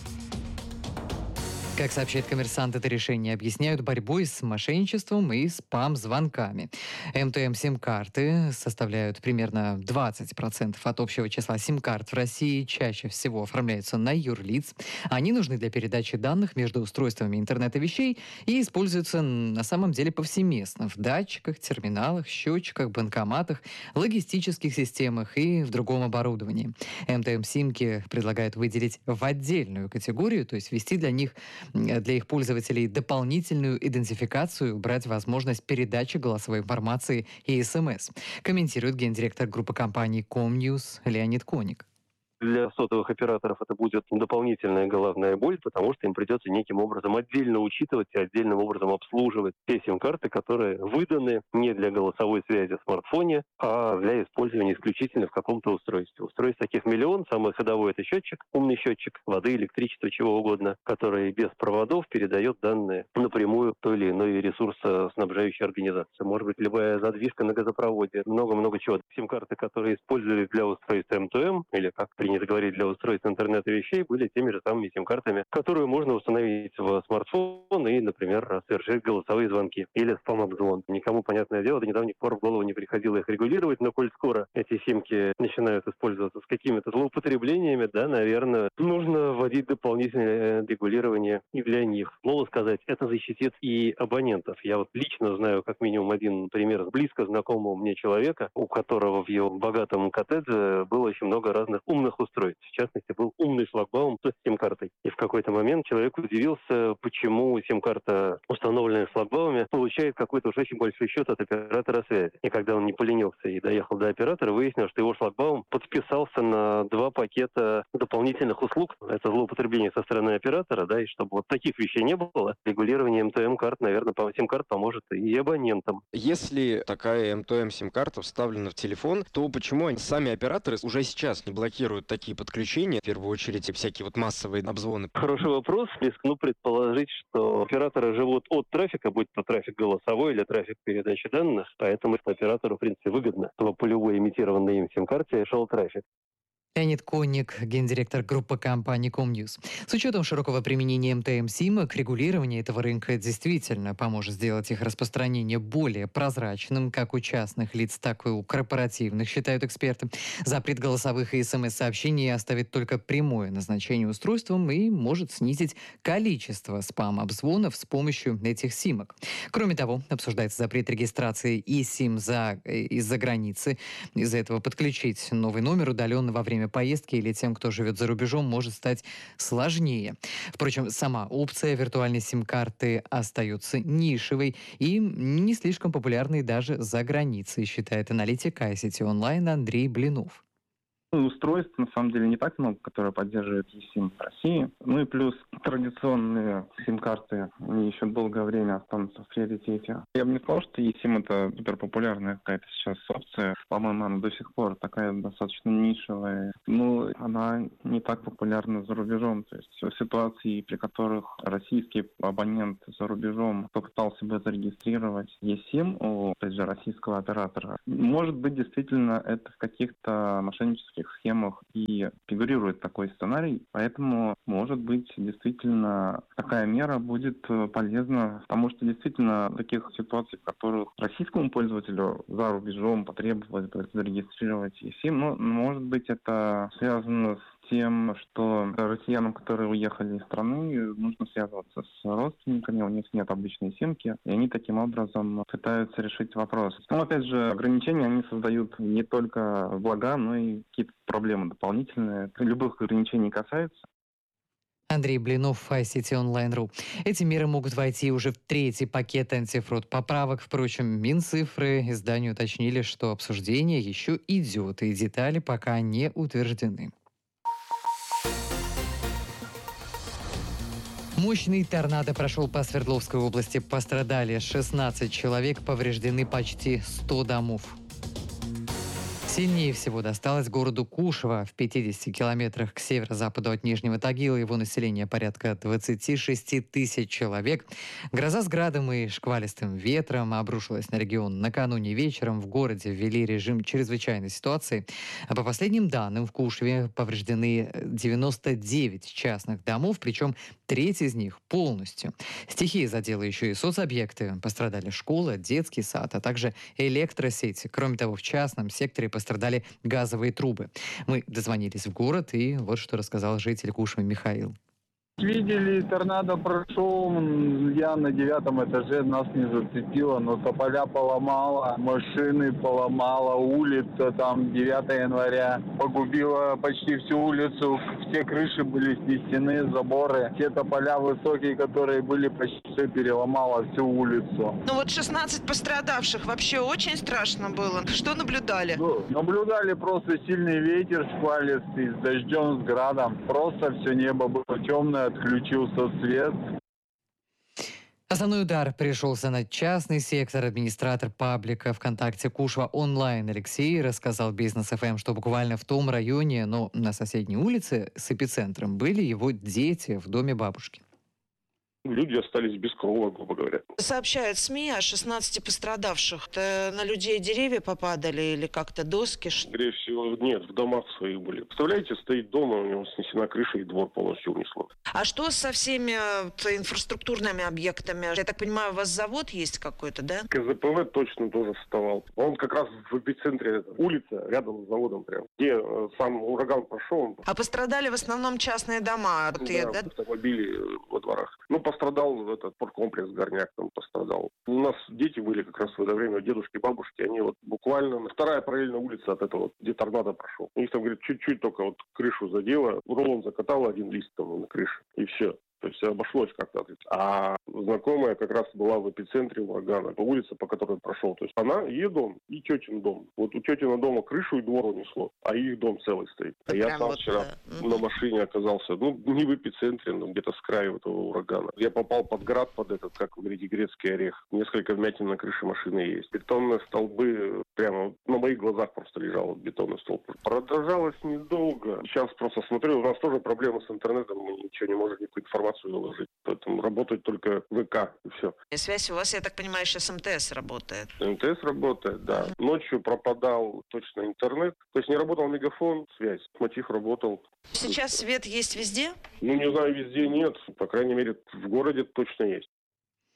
Как сообщает «Коммерсант», это решение объясняют борьбой с мошенничеством и спам-звонками. эм ту эм сим-карты составляют примерно двадцать процентов от общего числа сим-карт в России, чаще всего оформляются на юрлиц. Они нужны для передачи данных между устройствами интернета вещей и используются на самом деле повсеместно в датчиках, терминалах, счетчиках, банкоматах, логистических системах и в другом оборудовании. эм ту эм-симки предлагают выделить в отдельную категорию, то есть ввести для них для их пользователей дополнительную идентификацию, убрать возможность передачи голосовой информации и СМС, комментирует гендиректор группы компаний Комньюз Леонид Коник. Для сотовых операторов это будет дополнительная головная боль, потому что им придется неким образом отдельно учитывать и отдельным образом обслуживать те сим-карты, которые выданы не для голосовой связи в смартфоне, а для использования исключительно в каком-то устройстве. Устройств таких миллион. Самый ходовой — это счетчик, умный счетчик воды, электричества, чего угодно, который без проводов передает данные напрямую той или иной ресурсоснабжающей организации. Может быть, любая задвижка на газопроводе, много-много чего. Сим-карты, которые использовались для устройств эм ту эм, или как принято говорить, для устройств интернета вещей, были теми же самыми сим-картами, которые можно установить в смартфон и, например, совершить голосовые звонки или спам-обзвон. Никому, понятное дело, до недавних пор в голову не приходило их регулировать, но коль скоро эти симки начинают использоваться с какими-то злоупотреблениями, да, наверное, нужно вводить дополнительное регулирование и для них. Слово сказать, это защитит и абонентов. Я вот лично знаю как минимум один пример близко знакомого мне человека, у которого в его богатом коттедже было очень много разных умных устройств. В частности, был умный шлагбаум с сим-картой. И в какой-то момент человек удивился, почему сим-карта, установленная в шлагбауме, получает какой-то уж очень большой счет от оператора связи. И когда он не поленился и доехал до оператора, выяснилось, что его шлагбаум подписался на два пакета дополнительных услуг. Это злоупотребление со стороны оператора, да, и чтобы вот таких вещей не было, регулирование эм ту эм-карт, наверное, по сим-карт поможет и абонентам. Если такая эм ту эм-сим-карта вставлена в телефон, то почему они, сами операторы уже сейчас не блокируют такие подключения, в первую очередь всякие вот массовые обзвоны? Хороший вопрос. Рискну предположить, что операторы живут от трафика, будь то трафик голосовой или трафик передачи данных, поэтому оператору, в принципе, выгодно, чтобы по любой имитированной им сим-карте шел трафик. Леонид Коник, гендиректор группы компаний Комньюз. С учетом широкого применения эм ту эм-симок, регулирование этого рынка действительно поможет сделать их распространение более прозрачным, как у частных лиц, так и у корпоративных, считают эксперты. Запрет голосовых и СМС-сообщений оставит только прямое назначение устройством и может снизить количество спам-обзвонов с помощью этих симок. Кроме того, обсуждается запрет регистрации eSIM за, из-за границы. Из-за этого подключить новый номер удаленно во время время поездки или тем, кто живет за рубежом, может стать сложнее. Впрочем, сама опция виртуальной сим-карты остается нишевой и не слишком популярной даже за границей, считает аналитик ай си ти онлайн Андрей Блинов. Устройств, на самом деле, не так много, которые поддерживают eSIM в России. Ну и плюс традиционные сим-карты, они еще долгое время останутся в приоритете. Я бы не сказал, что eSIM это суперпопулярная какая-то сейчас опция. По-моему, она до сих пор такая достаточно нишевая. Ну, она не так популярна за рубежом. То есть в ситуации, при которых российский абонент за рубежом попытался бы зарегистрировать eSIM у, опять же, российского оператора, может быть, действительно, это в каких-то мошеннических схемах и фигурирует такой сценарий, поэтому, может быть, действительно такая мера будет полезна, потому что действительно таких ситуаций, в которых российскому пользователю за рубежом потребовалось бы зарегистрировать eSIM, ну, может быть, это связано с тем, что россиянам, которые уехали из страны, нужно связываться с родственниками, у них нет обычной симки, и они таким образом пытаются решить вопрос. Но, опять же, ограничения, они создают не только блага, но и какие-то проблемы дополнительные. Любых ограничений касается. Андрей Блинов, ай си ти онлайн точка ру. Эти меры могут войти уже в третий пакет антифрод поправок. Впрочем, Минцифры изданию уточнили, что обсуждение еще идет, и детали пока не утверждены. Мощный торнадо прошел по Свердловской области. Пострадали шестнадцать человек, повреждены почти сто домов. Сильнее всего досталось городу Кушва в пятидесяти километрах к северо-западу от Нижнего Тагила. Его население порядка двадцати шести тысяч человек. Гроза с градом и шквалистым ветром обрушилась на регион накануне вечером. В городе ввели режим чрезвычайной ситуации. А по последним данным, в Кушве повреждены девяносто девять частных домов, причем треть из них полностью. Стихия задела еще и соцобъекты. Пострадали школа, детский сад, а также электросети. Кроме того, в частном секторе пострадали Пострадали газовые трубы. Мы дозвонились в город, и вот что рассказал житель Кушвы Михаил. Видели, торнадо прошел, я на девятом этаже, нас не зацепило, но тополя поломало, машины поломало, улица там девятого января погубила почти всю улицу, все крыши были снесены, заборы, все тополя высокие, которые были, почти все переломало всю улицу. Ну вот шестнадцать пострадавших, вообще очень страшно было. Что наблюдали? Ну, наблюдали просто сильный ветер шквалистый, с дождем, с градом, просто все небо было темное, отключился свет. Основной удар пришелся на частный сектор. Администратор паблика ВКонтакте Кушва онлайн Алексей рассказал Бизнес эф эм, что буквально в том районе, но на соседней улице с эпицентром, были его дети в доме бабушки. Люди остались без крова, грубо говоря. Сообщают СМИ о шестнадцати пострадавших. Это на людей деревья попадали или как-то доски? Скорее всего, нет, в домах своих были. Представляете, стоит дом, у него снесена крыша и двор полностью унесло. А что со всеми инфраструктурными объектами? Я так понимаю, у вас завод есть какой-то, да? ка зэ пэ вэ точно тоже вставал. Он как раз в эпицентре улицы, рядом с заводом прям. Где сам ураган прошел. А пострадали в основном частные дома? Да, Ты, да? автомобили во дворах. Ну, пострадал этот спорткомплекс Горняк, там пострадал. У нас дети были как раз в это время, дедушки, бабушки, они вот буквально вторая параллельная улица от этого, где торнадо прошел. У них там, говорит, чуть-чуть только вот крышу задело, рулон закатало один лист там на крыше, и все. То есть обошлось как-то. А знакомая как раз была в эпицентре урагана, по улице, по которой он прошел. То есть она, ее дом и тетин дом. Вот у тетина дома крышу и двор унесло, а их дом целый стоит. А Прям я сам вот вчера да. на машине оказался, ну, не в эпицентре, но где-то с краю этого урагана. Я попал под град, под этот, как вы говорите, грецкий орех. Несколько вмятин на крыше машины есть. Бетонные столбы, прямо на моих глазах просто лежал вот бетонный столб. Продолжалось недолго. Сейчас просто смотрю, у нас тоже проблемы с интернетом, мы ничего не можем, никакую информацию выложить. Поэтому работает только ВК и все. И связь у вас, я так понимаю, сейчас эм тэ эс работает? эм тэ эс работает, да. Mm-hmm. Ночью пропадал точно интернет. То есть не работал мегафон, связь. Мотив работал. Сейчас свет есть везде? Ну, не знаю, везде нет. По крайней мере, в городе точно есть.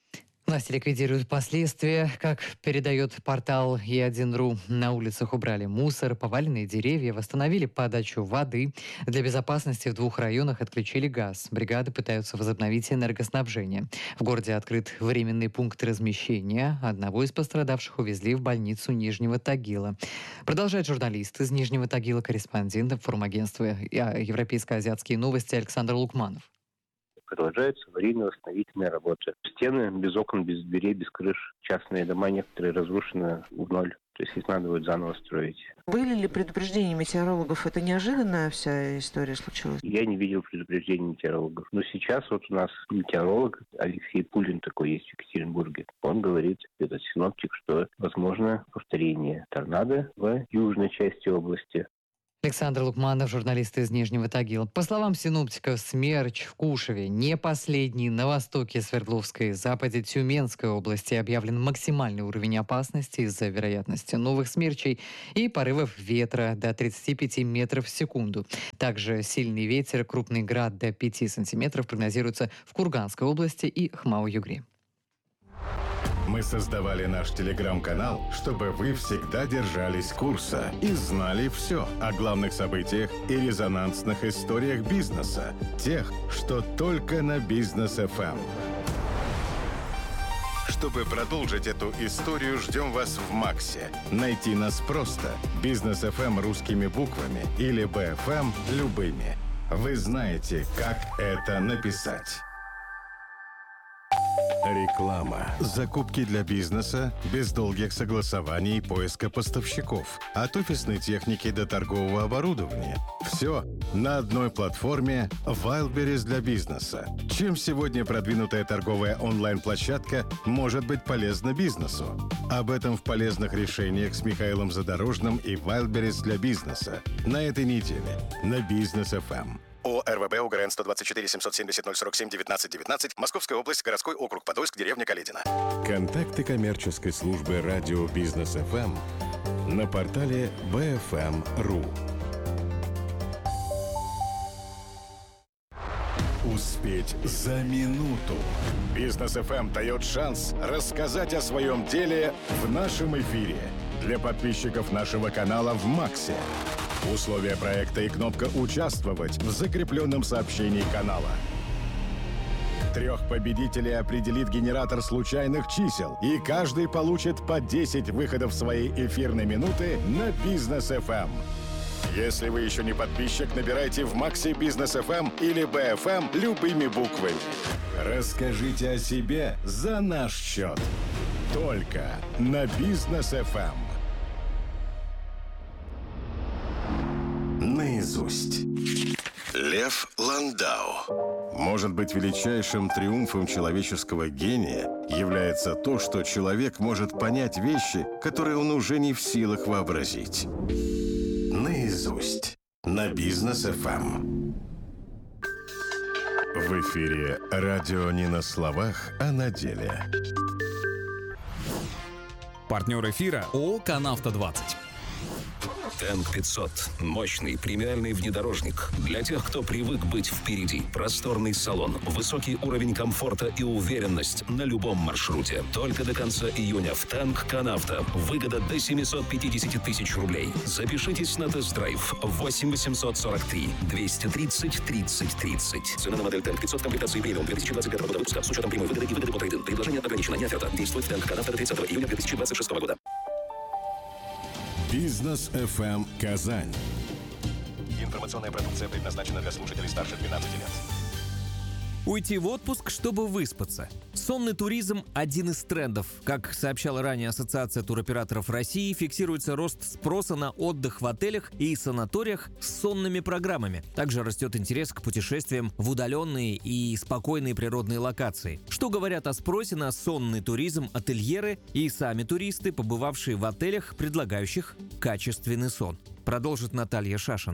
Власти ликвидируют последствия. Как передает портал и один точка ру, на улицах убрали мусор, поваленные деревья, восстановили подачу воды. Для безопасности в двух районах отключили газ. Бригады пытаются возобновить энергоснабжение. В городе открыт временный пункт размещения. Одного из пострадавших увезли в больницу Нижнего Тагила. Продолжает журналист из Нижнего Тагила, корреспондент информагентства «Европейско-азиатские новости» Александр Лукманов. Продолжаются аварийно-восстановительные работы. Стены без окон, без дверей, без крыш. Частные дома некоторые разрушены в ноль. То есть их надо будет заново строить. Были ли предупреждения метеорологов? Это неожиданная вся история случилась? Я не видел предупреждений метеорологов. Но сейчас вот у нас метеоролог Алексей Пулин такой есть в Екатеринбурге. Он говорит, этот синоптик, что возможно повторение торнадо в южной части области. Александр Лукманов, журналист из Нижнего Тагила. По словам синоптиков, смерч в Кушеве не последний. На востоке Свердловской и западе Тюменской области объявлен максимальный уровень опасности из-за вероятности новых смерчей и порывов ветра до тридцати пяти метров в секунду. Также сильный ветер, крупный град до пяти сантиметров прогнозируется в Курганской области и Хмао-Югре. Мы создавали наш телеграм-канал, чтобы вы всегда держались курса и знали все о главных событиях и резонансных историях бизнеса. Тех, что только на Бизнес эф эм. Чтобы продолжить эту историю, ждем вас в Максе. Найти нас просто. Бизнес эф эм русскими буквами или би эф эм любыми. Вы знаете, как это написать. Реклама. Закупки для бизнеса без долгих согласований и поиска поставщиков. От офисной техники до торгового оборудования. Все на одной платформе Wildberries для бизнеса. Чем сегодня продвинутая торговая онлайн-площадка может быть полезна бизнесу? Об этом в полезных решениях с Михаилом Задорожным и Wildberries для бизнеса. На этой неделе на Бизнес эф эм. ООО РВБ УГРН сто двадцать четыре семьсот семьдесят ноль сорок семь девятнадцать девятнадцать, Московская область, городской округ Подольск, деревня Каледино. Контакты коммерческой службы радио Бизнес эф эм на портале би эф эм точка ру. Успеть за минуту. Бизнес эф эм дает шанс рассказать о своем деле в нашем эфире. Для подписчиков нашего канала в Максе. Условия проекта и кнопка «Участвовать» в закрепленном сообщении канала. Трех победителей определит генератор случайных чисел, и каждый получит по десять выходов своей эфирной минуты на Бизнес эф эм. Если вы еще не подписчик, набирайте в Максе Бизнес эф эм или би эф эм любыми буквами. Расскажите о себе за наш счет. Только на Бизнес эф эм. Наизусть. Лев Ландау. Может быть, величайшим триумфом человеческого гения является то, что человек может понять вещи, которые он уже не в силах вообразить. Наизусть. На Бизнес эф эм. В эфире радио не на словах, а на деле. Партнер эфира ООО «Канавто двадцать». Тэнк пятьсот. Мощный премиальный внедорожник. Для тех, кто привык быть впереди. Просторный салон, высокий уровень комфорта и уверенность на любом маршруте. Только до конца июня в Тэнк Канавто. Выгода до семьсот пятьдесят тысяч рублей. Запишитесь на тест-драйв. восемь восемьсот сорок три двести тридцать тридцать тридцать. Цена на модель Тэнк пятьсот комплектации премиум две тысячи двадцать пятого года выпуска с учетом прямой выгоды и выгоды по трейд-ин. Предложение ограничено. Не оферта. Действует в Тэнк Канавто до тридцатого июня две тысячи двадцать шестого года. Бизнес эф эм Казань. Информационная продукция предназначена для слушателей старше двенадцати лет. Уйти в отпуск, чтобы выспаться. Сонный туризм – один из трендов. Как сообщала ранее Ассоциация туроператоров России, фиксируется рост спроса на отдых в отелях и санаториях с сонными программами. Также растет интерес к путешествиям в удаленные и спокойные природные локации. Что говорят о спросе на сонный туризм ательеры и сами туристы, побывавшие в отелях, предлагающих качественный сон? Продолжит Наталья Шашина.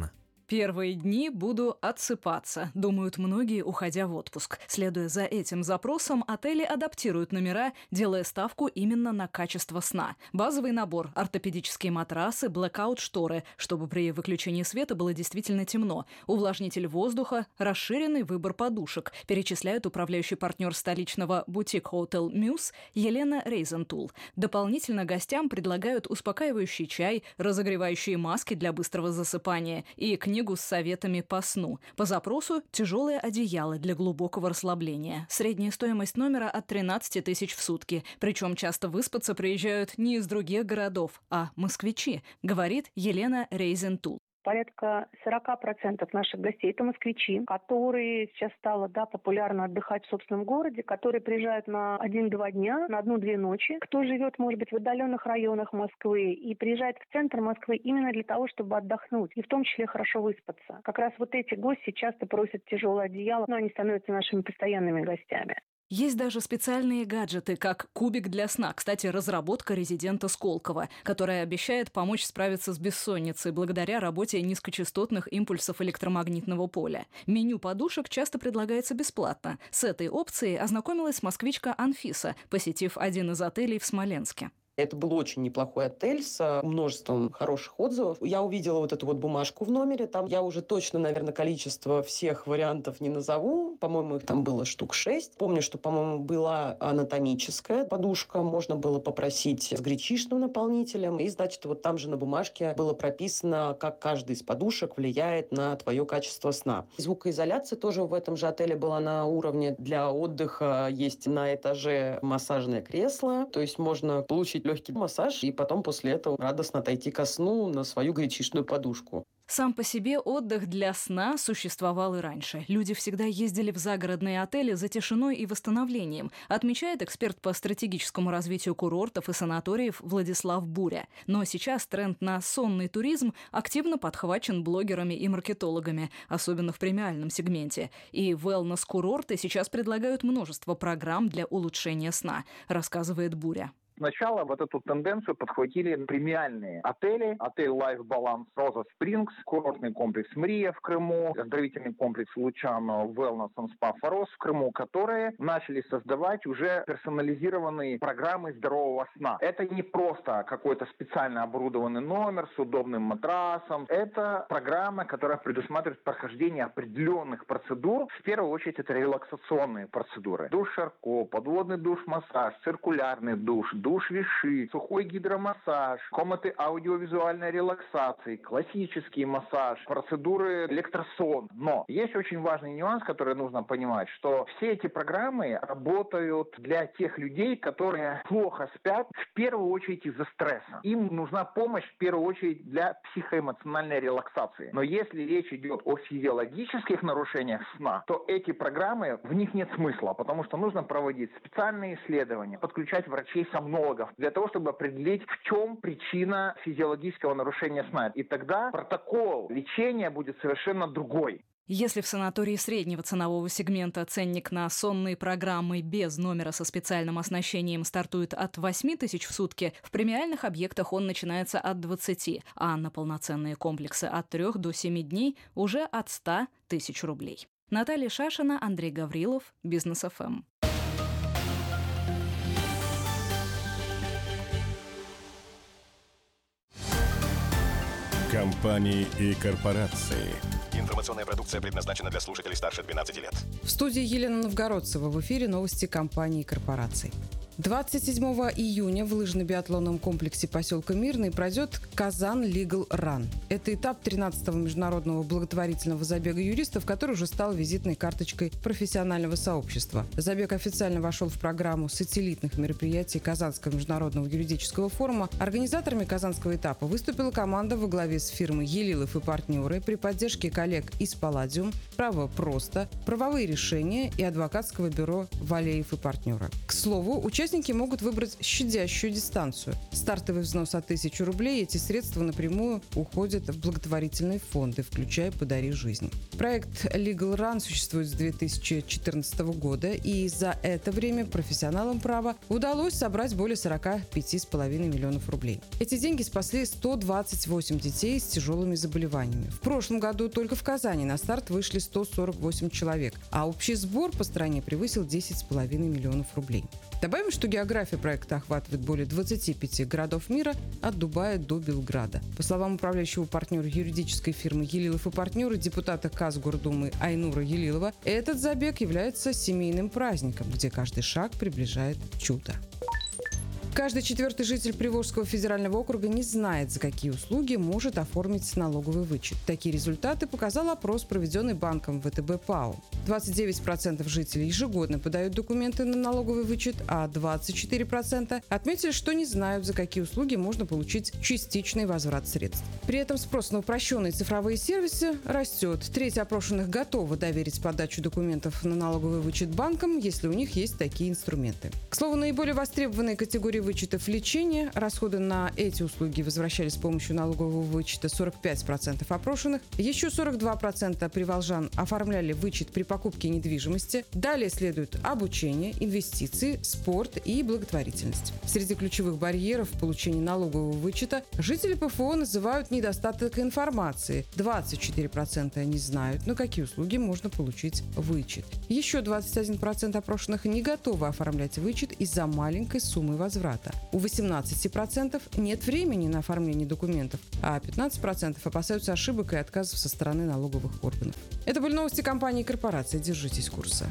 Первые дни буду отсыпаться, думают многие, уходя в отпуск. Следуя за этим запросом, отели адаптируют номера, делая ставку именно на качество сна. Базовый набор – ортопедические матрасы, блэкаут-шторы, чтобы при выключении света было действительно темно, увлажнитель воздуха, расширенный выбор подушек, перечисляет управляющий партнер столичного бутик-хотел «Мюс» Елена Рейзентул. Дополнительно гостям предлагают успокаивающий чай, разогревающие маски для быстрого засыпания и книгу с советами по сну. По запросу – тяжелое одеяло для глубокого расслабления. Средняя стоимость номера от тринадцати тысяч в сутки. Причем часто выспаться приезжают не из других городов, а москвичи, говорит Елена Рейзентул. Порядка сорок процентов наших гостей – это москвичи, которые сейчас стало да, популярно отдыхать в собственном городе, которые приезжают на один-два дня, на одну-две ночи. Кто живет, может быть, в отдаленных районах Москвы и приезжает в центр Москвы именно для того, чтобы отдохнуть и в том числе хорошо выспаться. Как раз вот эти гости часто просят тяжелое одеяло, но они становятся нашими постоянными гостями. Есть даже специальные гаджеты, как кубик для сна. Кстати, разработка резидента Сколково, которая обещает помочь справиться с бессонницей благодаря работе низкочастотных импульсов электромагнитного поля. Меню подушек часто предлагается бесплатно. С этой опцией ознакомилась москвичка Анфиса, посетив один из отелей в Смоленске. Это был очень неплохой отель с множеством хороших отзывов. Я увидела вот эту вот бумажку в номере. Там я уже точно, наверное, количество всех вариантов не назову. По-моему, их там было штук шесть. Помню, что, по-моему, была анатомическая подушка. Можно было попросить с гречишным наполнителем. И, значит, вот там же на бумажке было прописано, как каждый из подушек влияет на твое качество сна. Звукоизоляция тоже в этом же отеле была на уровне. Для отдыха есть на этаже массажное кресло. То есть можно получить легкий массаж и потом после этого радостно отойти ко сну на свою гречишную подушку. Сам по себе отдых для сна существовал и раньше. Люди всегда ездили в загородные отели за тишиной и восстановлением, отмечает эксперт по стратегическому развитию курортов и санаториев Владислав Буря. Но сейчас тренд на сонный туризм активно подхвачен блогерами и маркетологами, особенно в премиальном сегменте. И wellness-курорты сейчас предлагают множество программ для улучшения сна, рассказывает Буря. Сначала вот эту тенденцию подхватили премиальные отели. Отель Life Balance Роза Спрингс, курортный комплекс Мрия в Крыму, оздоровительный комплекс Лучано Wellness and Spa Форос в Крыму, которые начали создавать уже персонализированные программы здорового сна. Это не просто какой-то специально оборудованный номер с удобным матрасом. Это программа, которая предусматривает прохождение определенных процедур. В первую очередь это релаксационные процедуры. Душ Шарко, подводный душ-массаж, циркулярный душ, душ Виши, сухой гидромассаж, комнаты аудиовизуальной релаксации, классический массаж, процедуры электросон. Но есть очень важный нюанс, который нужно понимать, что все эти программы работают для тех людей, которые плохо спят, в первую очередь из-за стресса. Им нужна помощь в первую очередь для психоэмоциональной релаксации. Но если речь идет о физиологических нарушениях сна, то эти программы, в них нет смысла, потому что нужно проводить специальные исследования, подключать врачей-сомнологов для того, чтобы определить, в чем причина физиологического нарушения сна. И тогда протокол лечения будет совершенно другой. Если в санатории среднего ценового сегмента ценник на сонные программы без номера со специальным оснащением стартует от восьми тысяч в сутки, в премиальных объектах он начинается от двадцати, а на полноценные комплексы от трех до семи дней уже от ста тысяч рублей. Наталья Шашина, Андрей Гаврилов, Бизнес эф эм. Компании и корпорации. Информационная продукция предназначена для слушателей старше двенадцати лет. В студии Елена Новгородцева. В эфире новости компаний и корпораций. двадцать седьмого июня в лыжно-биатлонном комплексе поселка Мирный пройдет Казан Legal Run. Это этап тринадцатого международного благотворительного забега юристов, который уже стал визитной карточкой профессионального сообщества. Забег официально вошел в программу сателлитных мероприятий Казанского международного юридического форума. Организаторами казанского этапа выступила команда во главе с фирмой «Елилов и партнеры» при поддержке коллег из «Палладиум», «Право просто», «Правовые решения» и адвокатского бюро «Валеев и партнеры». К слову, участие Участники могут выбрать щадящую дистанцию. Стартовый взнос от тысячи рублей. Эти средства напрямую уходят в благотворительные фонды, включая «Подари жизнь». Проект Legal Run существует с две тысячи четырнадцатого года, и за это время профессионалам права удалось собрать более сорока пяти с половиной миллионов рублей. Эти деньги спасли сто двадцать восемь детей с тяжелыми заболеваниями. В прошлом году только в Казани на старт вышли сто сорок восемь человек, а общий сбор по стране превысил десять с половиной миллионов рублей. Добавим, что география проекта охватывает более двадцати пяти городов мира от Дубая до Белграда. По словам управляющего партнера юридической фирмы «Елилов и партнеры», депутата Казгордумы Айнура Елилова, этот забег является семейным праздником, где каждый шаг приближает чудо. Каждый четвертый житель Приволжского федерального округа не знает, за какие услуги может оформить налоговый вычет. Такие результаты показал опрос, проведенный банком ВТБ ПАО. двадцать девять процентов жителей ежегодно подают документы на налоговый вычет, а двадцать четыре процента отметили, что не знают, за какие услуги можно получить частичный возврат средств. При этом спрос на упрощенные цифровые сервисы растет. Треть опрошенных готовы доверить подачу документов на налоговый вычет банкам, если у них есть такие инструменты. К слову, наиболее востребованные категории вычетов лечения, расходы на эти услуги возвращались с помощью налогового вычета сорок пять процентов опрошенных, еще сорок два процента приволжан оформляли вычет при покупке недвижимости. Далее следует обучение, инвестиции, спорт и благотворительность. Среди ключевых барьеров в получении налогового вычета жители ПФО называют недостаток информации. двадцать четыре процента не знают, на какие услуги можно получить вычет. Еще двадцать один процент опрошенных не готовы оформлять вычет из-за маленькой суммы возврата. У восемнадцати процентов нет времени на оформление документов, а пятнадцать процентов опасаются ошибок и отказов со стороны налоговых органов. Это были новости компании и корпорации. Держитесь курса.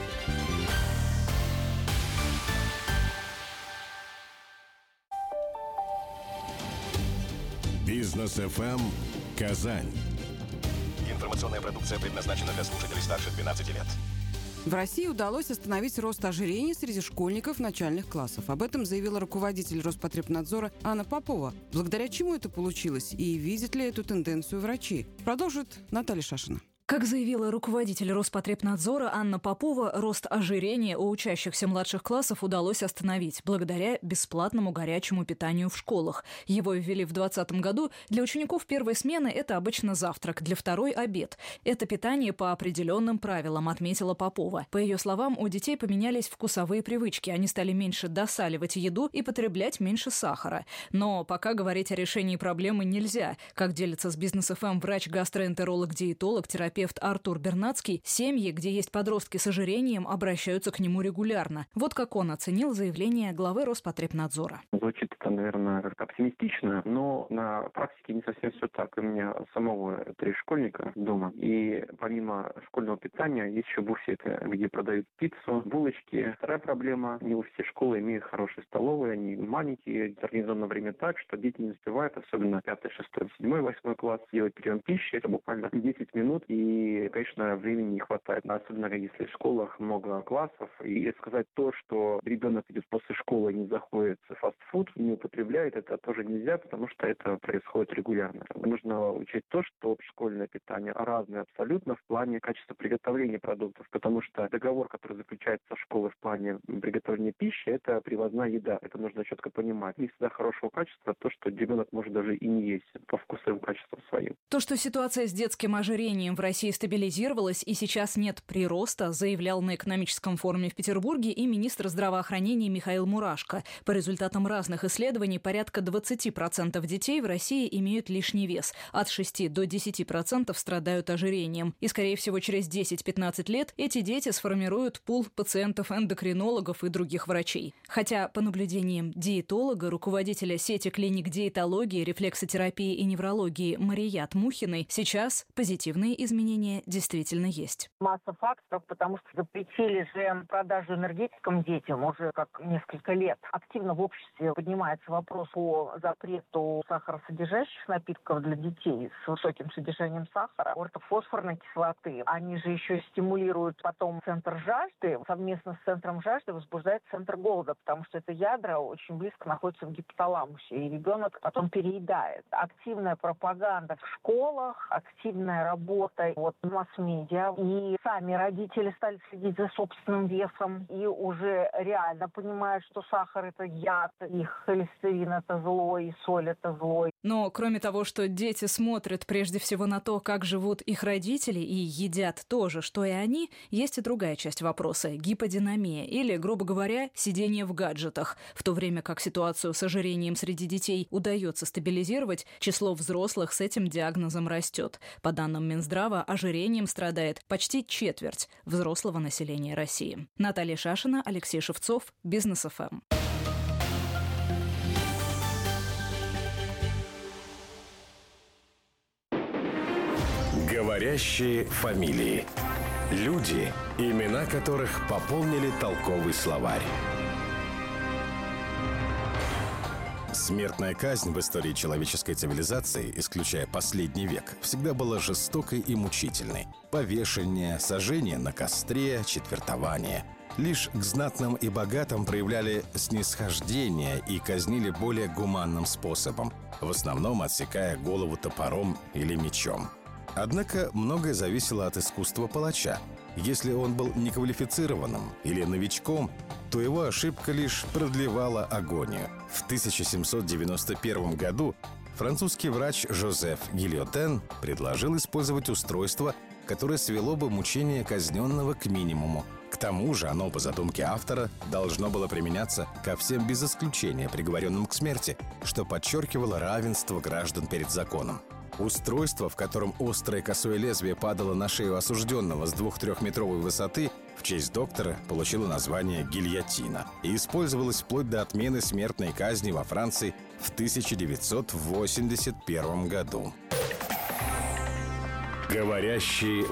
Бизнес эф эм Казань. Информационная продукция предназначена для слушателей старше двенадцати лет. В России удалось остановить рост ожирения среди школьников начальных классов. Об этом заявила руководитель Роспотребнадзора Анна Попова. Благодаря чему это получилось и видят ли эту тенденцию врачи? Продолжит Наталья Шашина. Как заявила руководитель Роспотребнадзора Анна Попова, рост ожирения у учащихся младших классов удалось остановить благодаря бесплатному горячему питанию в школах. Его ввели в двадцатом году. Для учеников первой смены это обычно завтрак, для второй – обед. Это питание по определенным правилам, отметила Попова. По ее словам, у детей поменялись вкусовые привычки. Они стали меньше досаливать еду и потреблять меньше сахара. Но пока говорить о решении проблемы нельзя. Как делится с Бизнес эф эм врач-гастроэнтеролог-диетолог, терапевт Артур Бернацкий, семьи, где есть подростки с ожирением, обращаются к нему регулярно. Вот как он оценил заявление главы Роспотребнадзора. Звучит это, наверное, как-то оптимистично, но на практике не совсем все так. У меня самого три школьника дома, и помимо школьного питания есть еще буфеты, где продают пиццу, булочки. Вторая проблема: не у всех школы имеют хорошие столовые, они маленькие, организовано время так, что дети не успевают, особенно пятый, шестой, седьмой, восьмой класс, делать прием пищи. Это буквально десять минут, и И, конечно, времени не хватает. Особенно если в школах много классов. И сказать то, что ребенок идет после школы и не заходит в фастфуд, не употребляет, это тоже нельзя, потому что это происходит регулярно. Нужно учесть то, что школьное питание разное абсолютно в плане качества приготовления продуктов, потому что договор, который заключается в школе в плане приготовления пищи, это привозная еда. Это нужно четко понимать. Не всегда хорошего качества то, что ребенок может даже и не есть по вкусовым качествам своим. То, что ситуация с детским ожирением в России стабилизировалась и сейчас нет прироста, заявлял на экономическом форуме в Петербурге и министр здравоохранения Михаил Мурашко. По результатам разных исследований, порядка двадцать процентов детей в России имеют лишний вес. От шести до десяти процентов страдают ожирением. И, скорее всего, через десять-пятнадцать лет эти дети сформируют пул пациентов-эндокринологов и других врачей. Хотя, по наблюдениям диетолога, руководителя сети клиник диетологии, рефлексотерапии и неврологии Марият Мухиной, сейчас позитивные изменения действительно есть. Масса факторов, потому что запретили же продажу энергетикам детям уже как несколько лет. Активно в обществе поднимается вопрос о запрету сахаросодержащих напитков для детей с высоким содержанием сахара, ортофосфорной кислоты. Они же еще стимулируют потом центр жажды. Совместно с центром жажды возбуждает центр голода, потому что это ядра очень близко находятся в гипоталамусе, и ребенок потом переедает. Активная пропаганда в школах, активная работа вот масс-медиа, и сами родители стали следить за собственным весом, и уже реально понимают, что сахар – это яд, и холестерин – это зло, и соль – это зло. Но кроме того, что дети смотрят прежде всего на то, как живут их родители, и едят то же, что и они, есть и другая часть вопроса – гиподинамия, или, грубо говоря, сидение в гаджетах. В то время как ситуацию с ожирением среди детей удается стабилизировать, число взрослых с этим диагнозом растет. По данным Минздрава, ожирением страдает почти четверть взрослого населения России. Наталья Шашина, Алексей Шевцов, Бизнес эф эм. Говорящие фамилии. Люди, имена которых пополнили толковый словарь. Смертная казнь в истории человеческой цивилизации, исключая последний век, всегда была жестокой и мучительной. Повешение, сожжение на костре, четвертование. Лишь к знатным и богатым проявляли снисхождение и казнили более гуманным способом, в основном отсекая голову топором или мечом. Однако многое зависело от искусства палача. Если он был неквалифицированным или новичком, то его ошибка лишь продлевала агонию. В тысяча семьсот девяносто первом году французский врач Жозеф Гильотен предложил использовать устройство, которое свело бы мучение казненного к минимуму. К тому же оно, по задумке автора, должно было применяться ко всем без исключения приговоренным к смерти, что подчеркивало равенство граждан перед законом. Устройство, в котором острое косое лезвие падало на шею осужденного с двух-трехметровой высоты, в честь доктора получило название гильотина и использовалось вплоть до отмены смертной казни во Франции в тысяча девятьсот восемьдесят первом году. Говорящие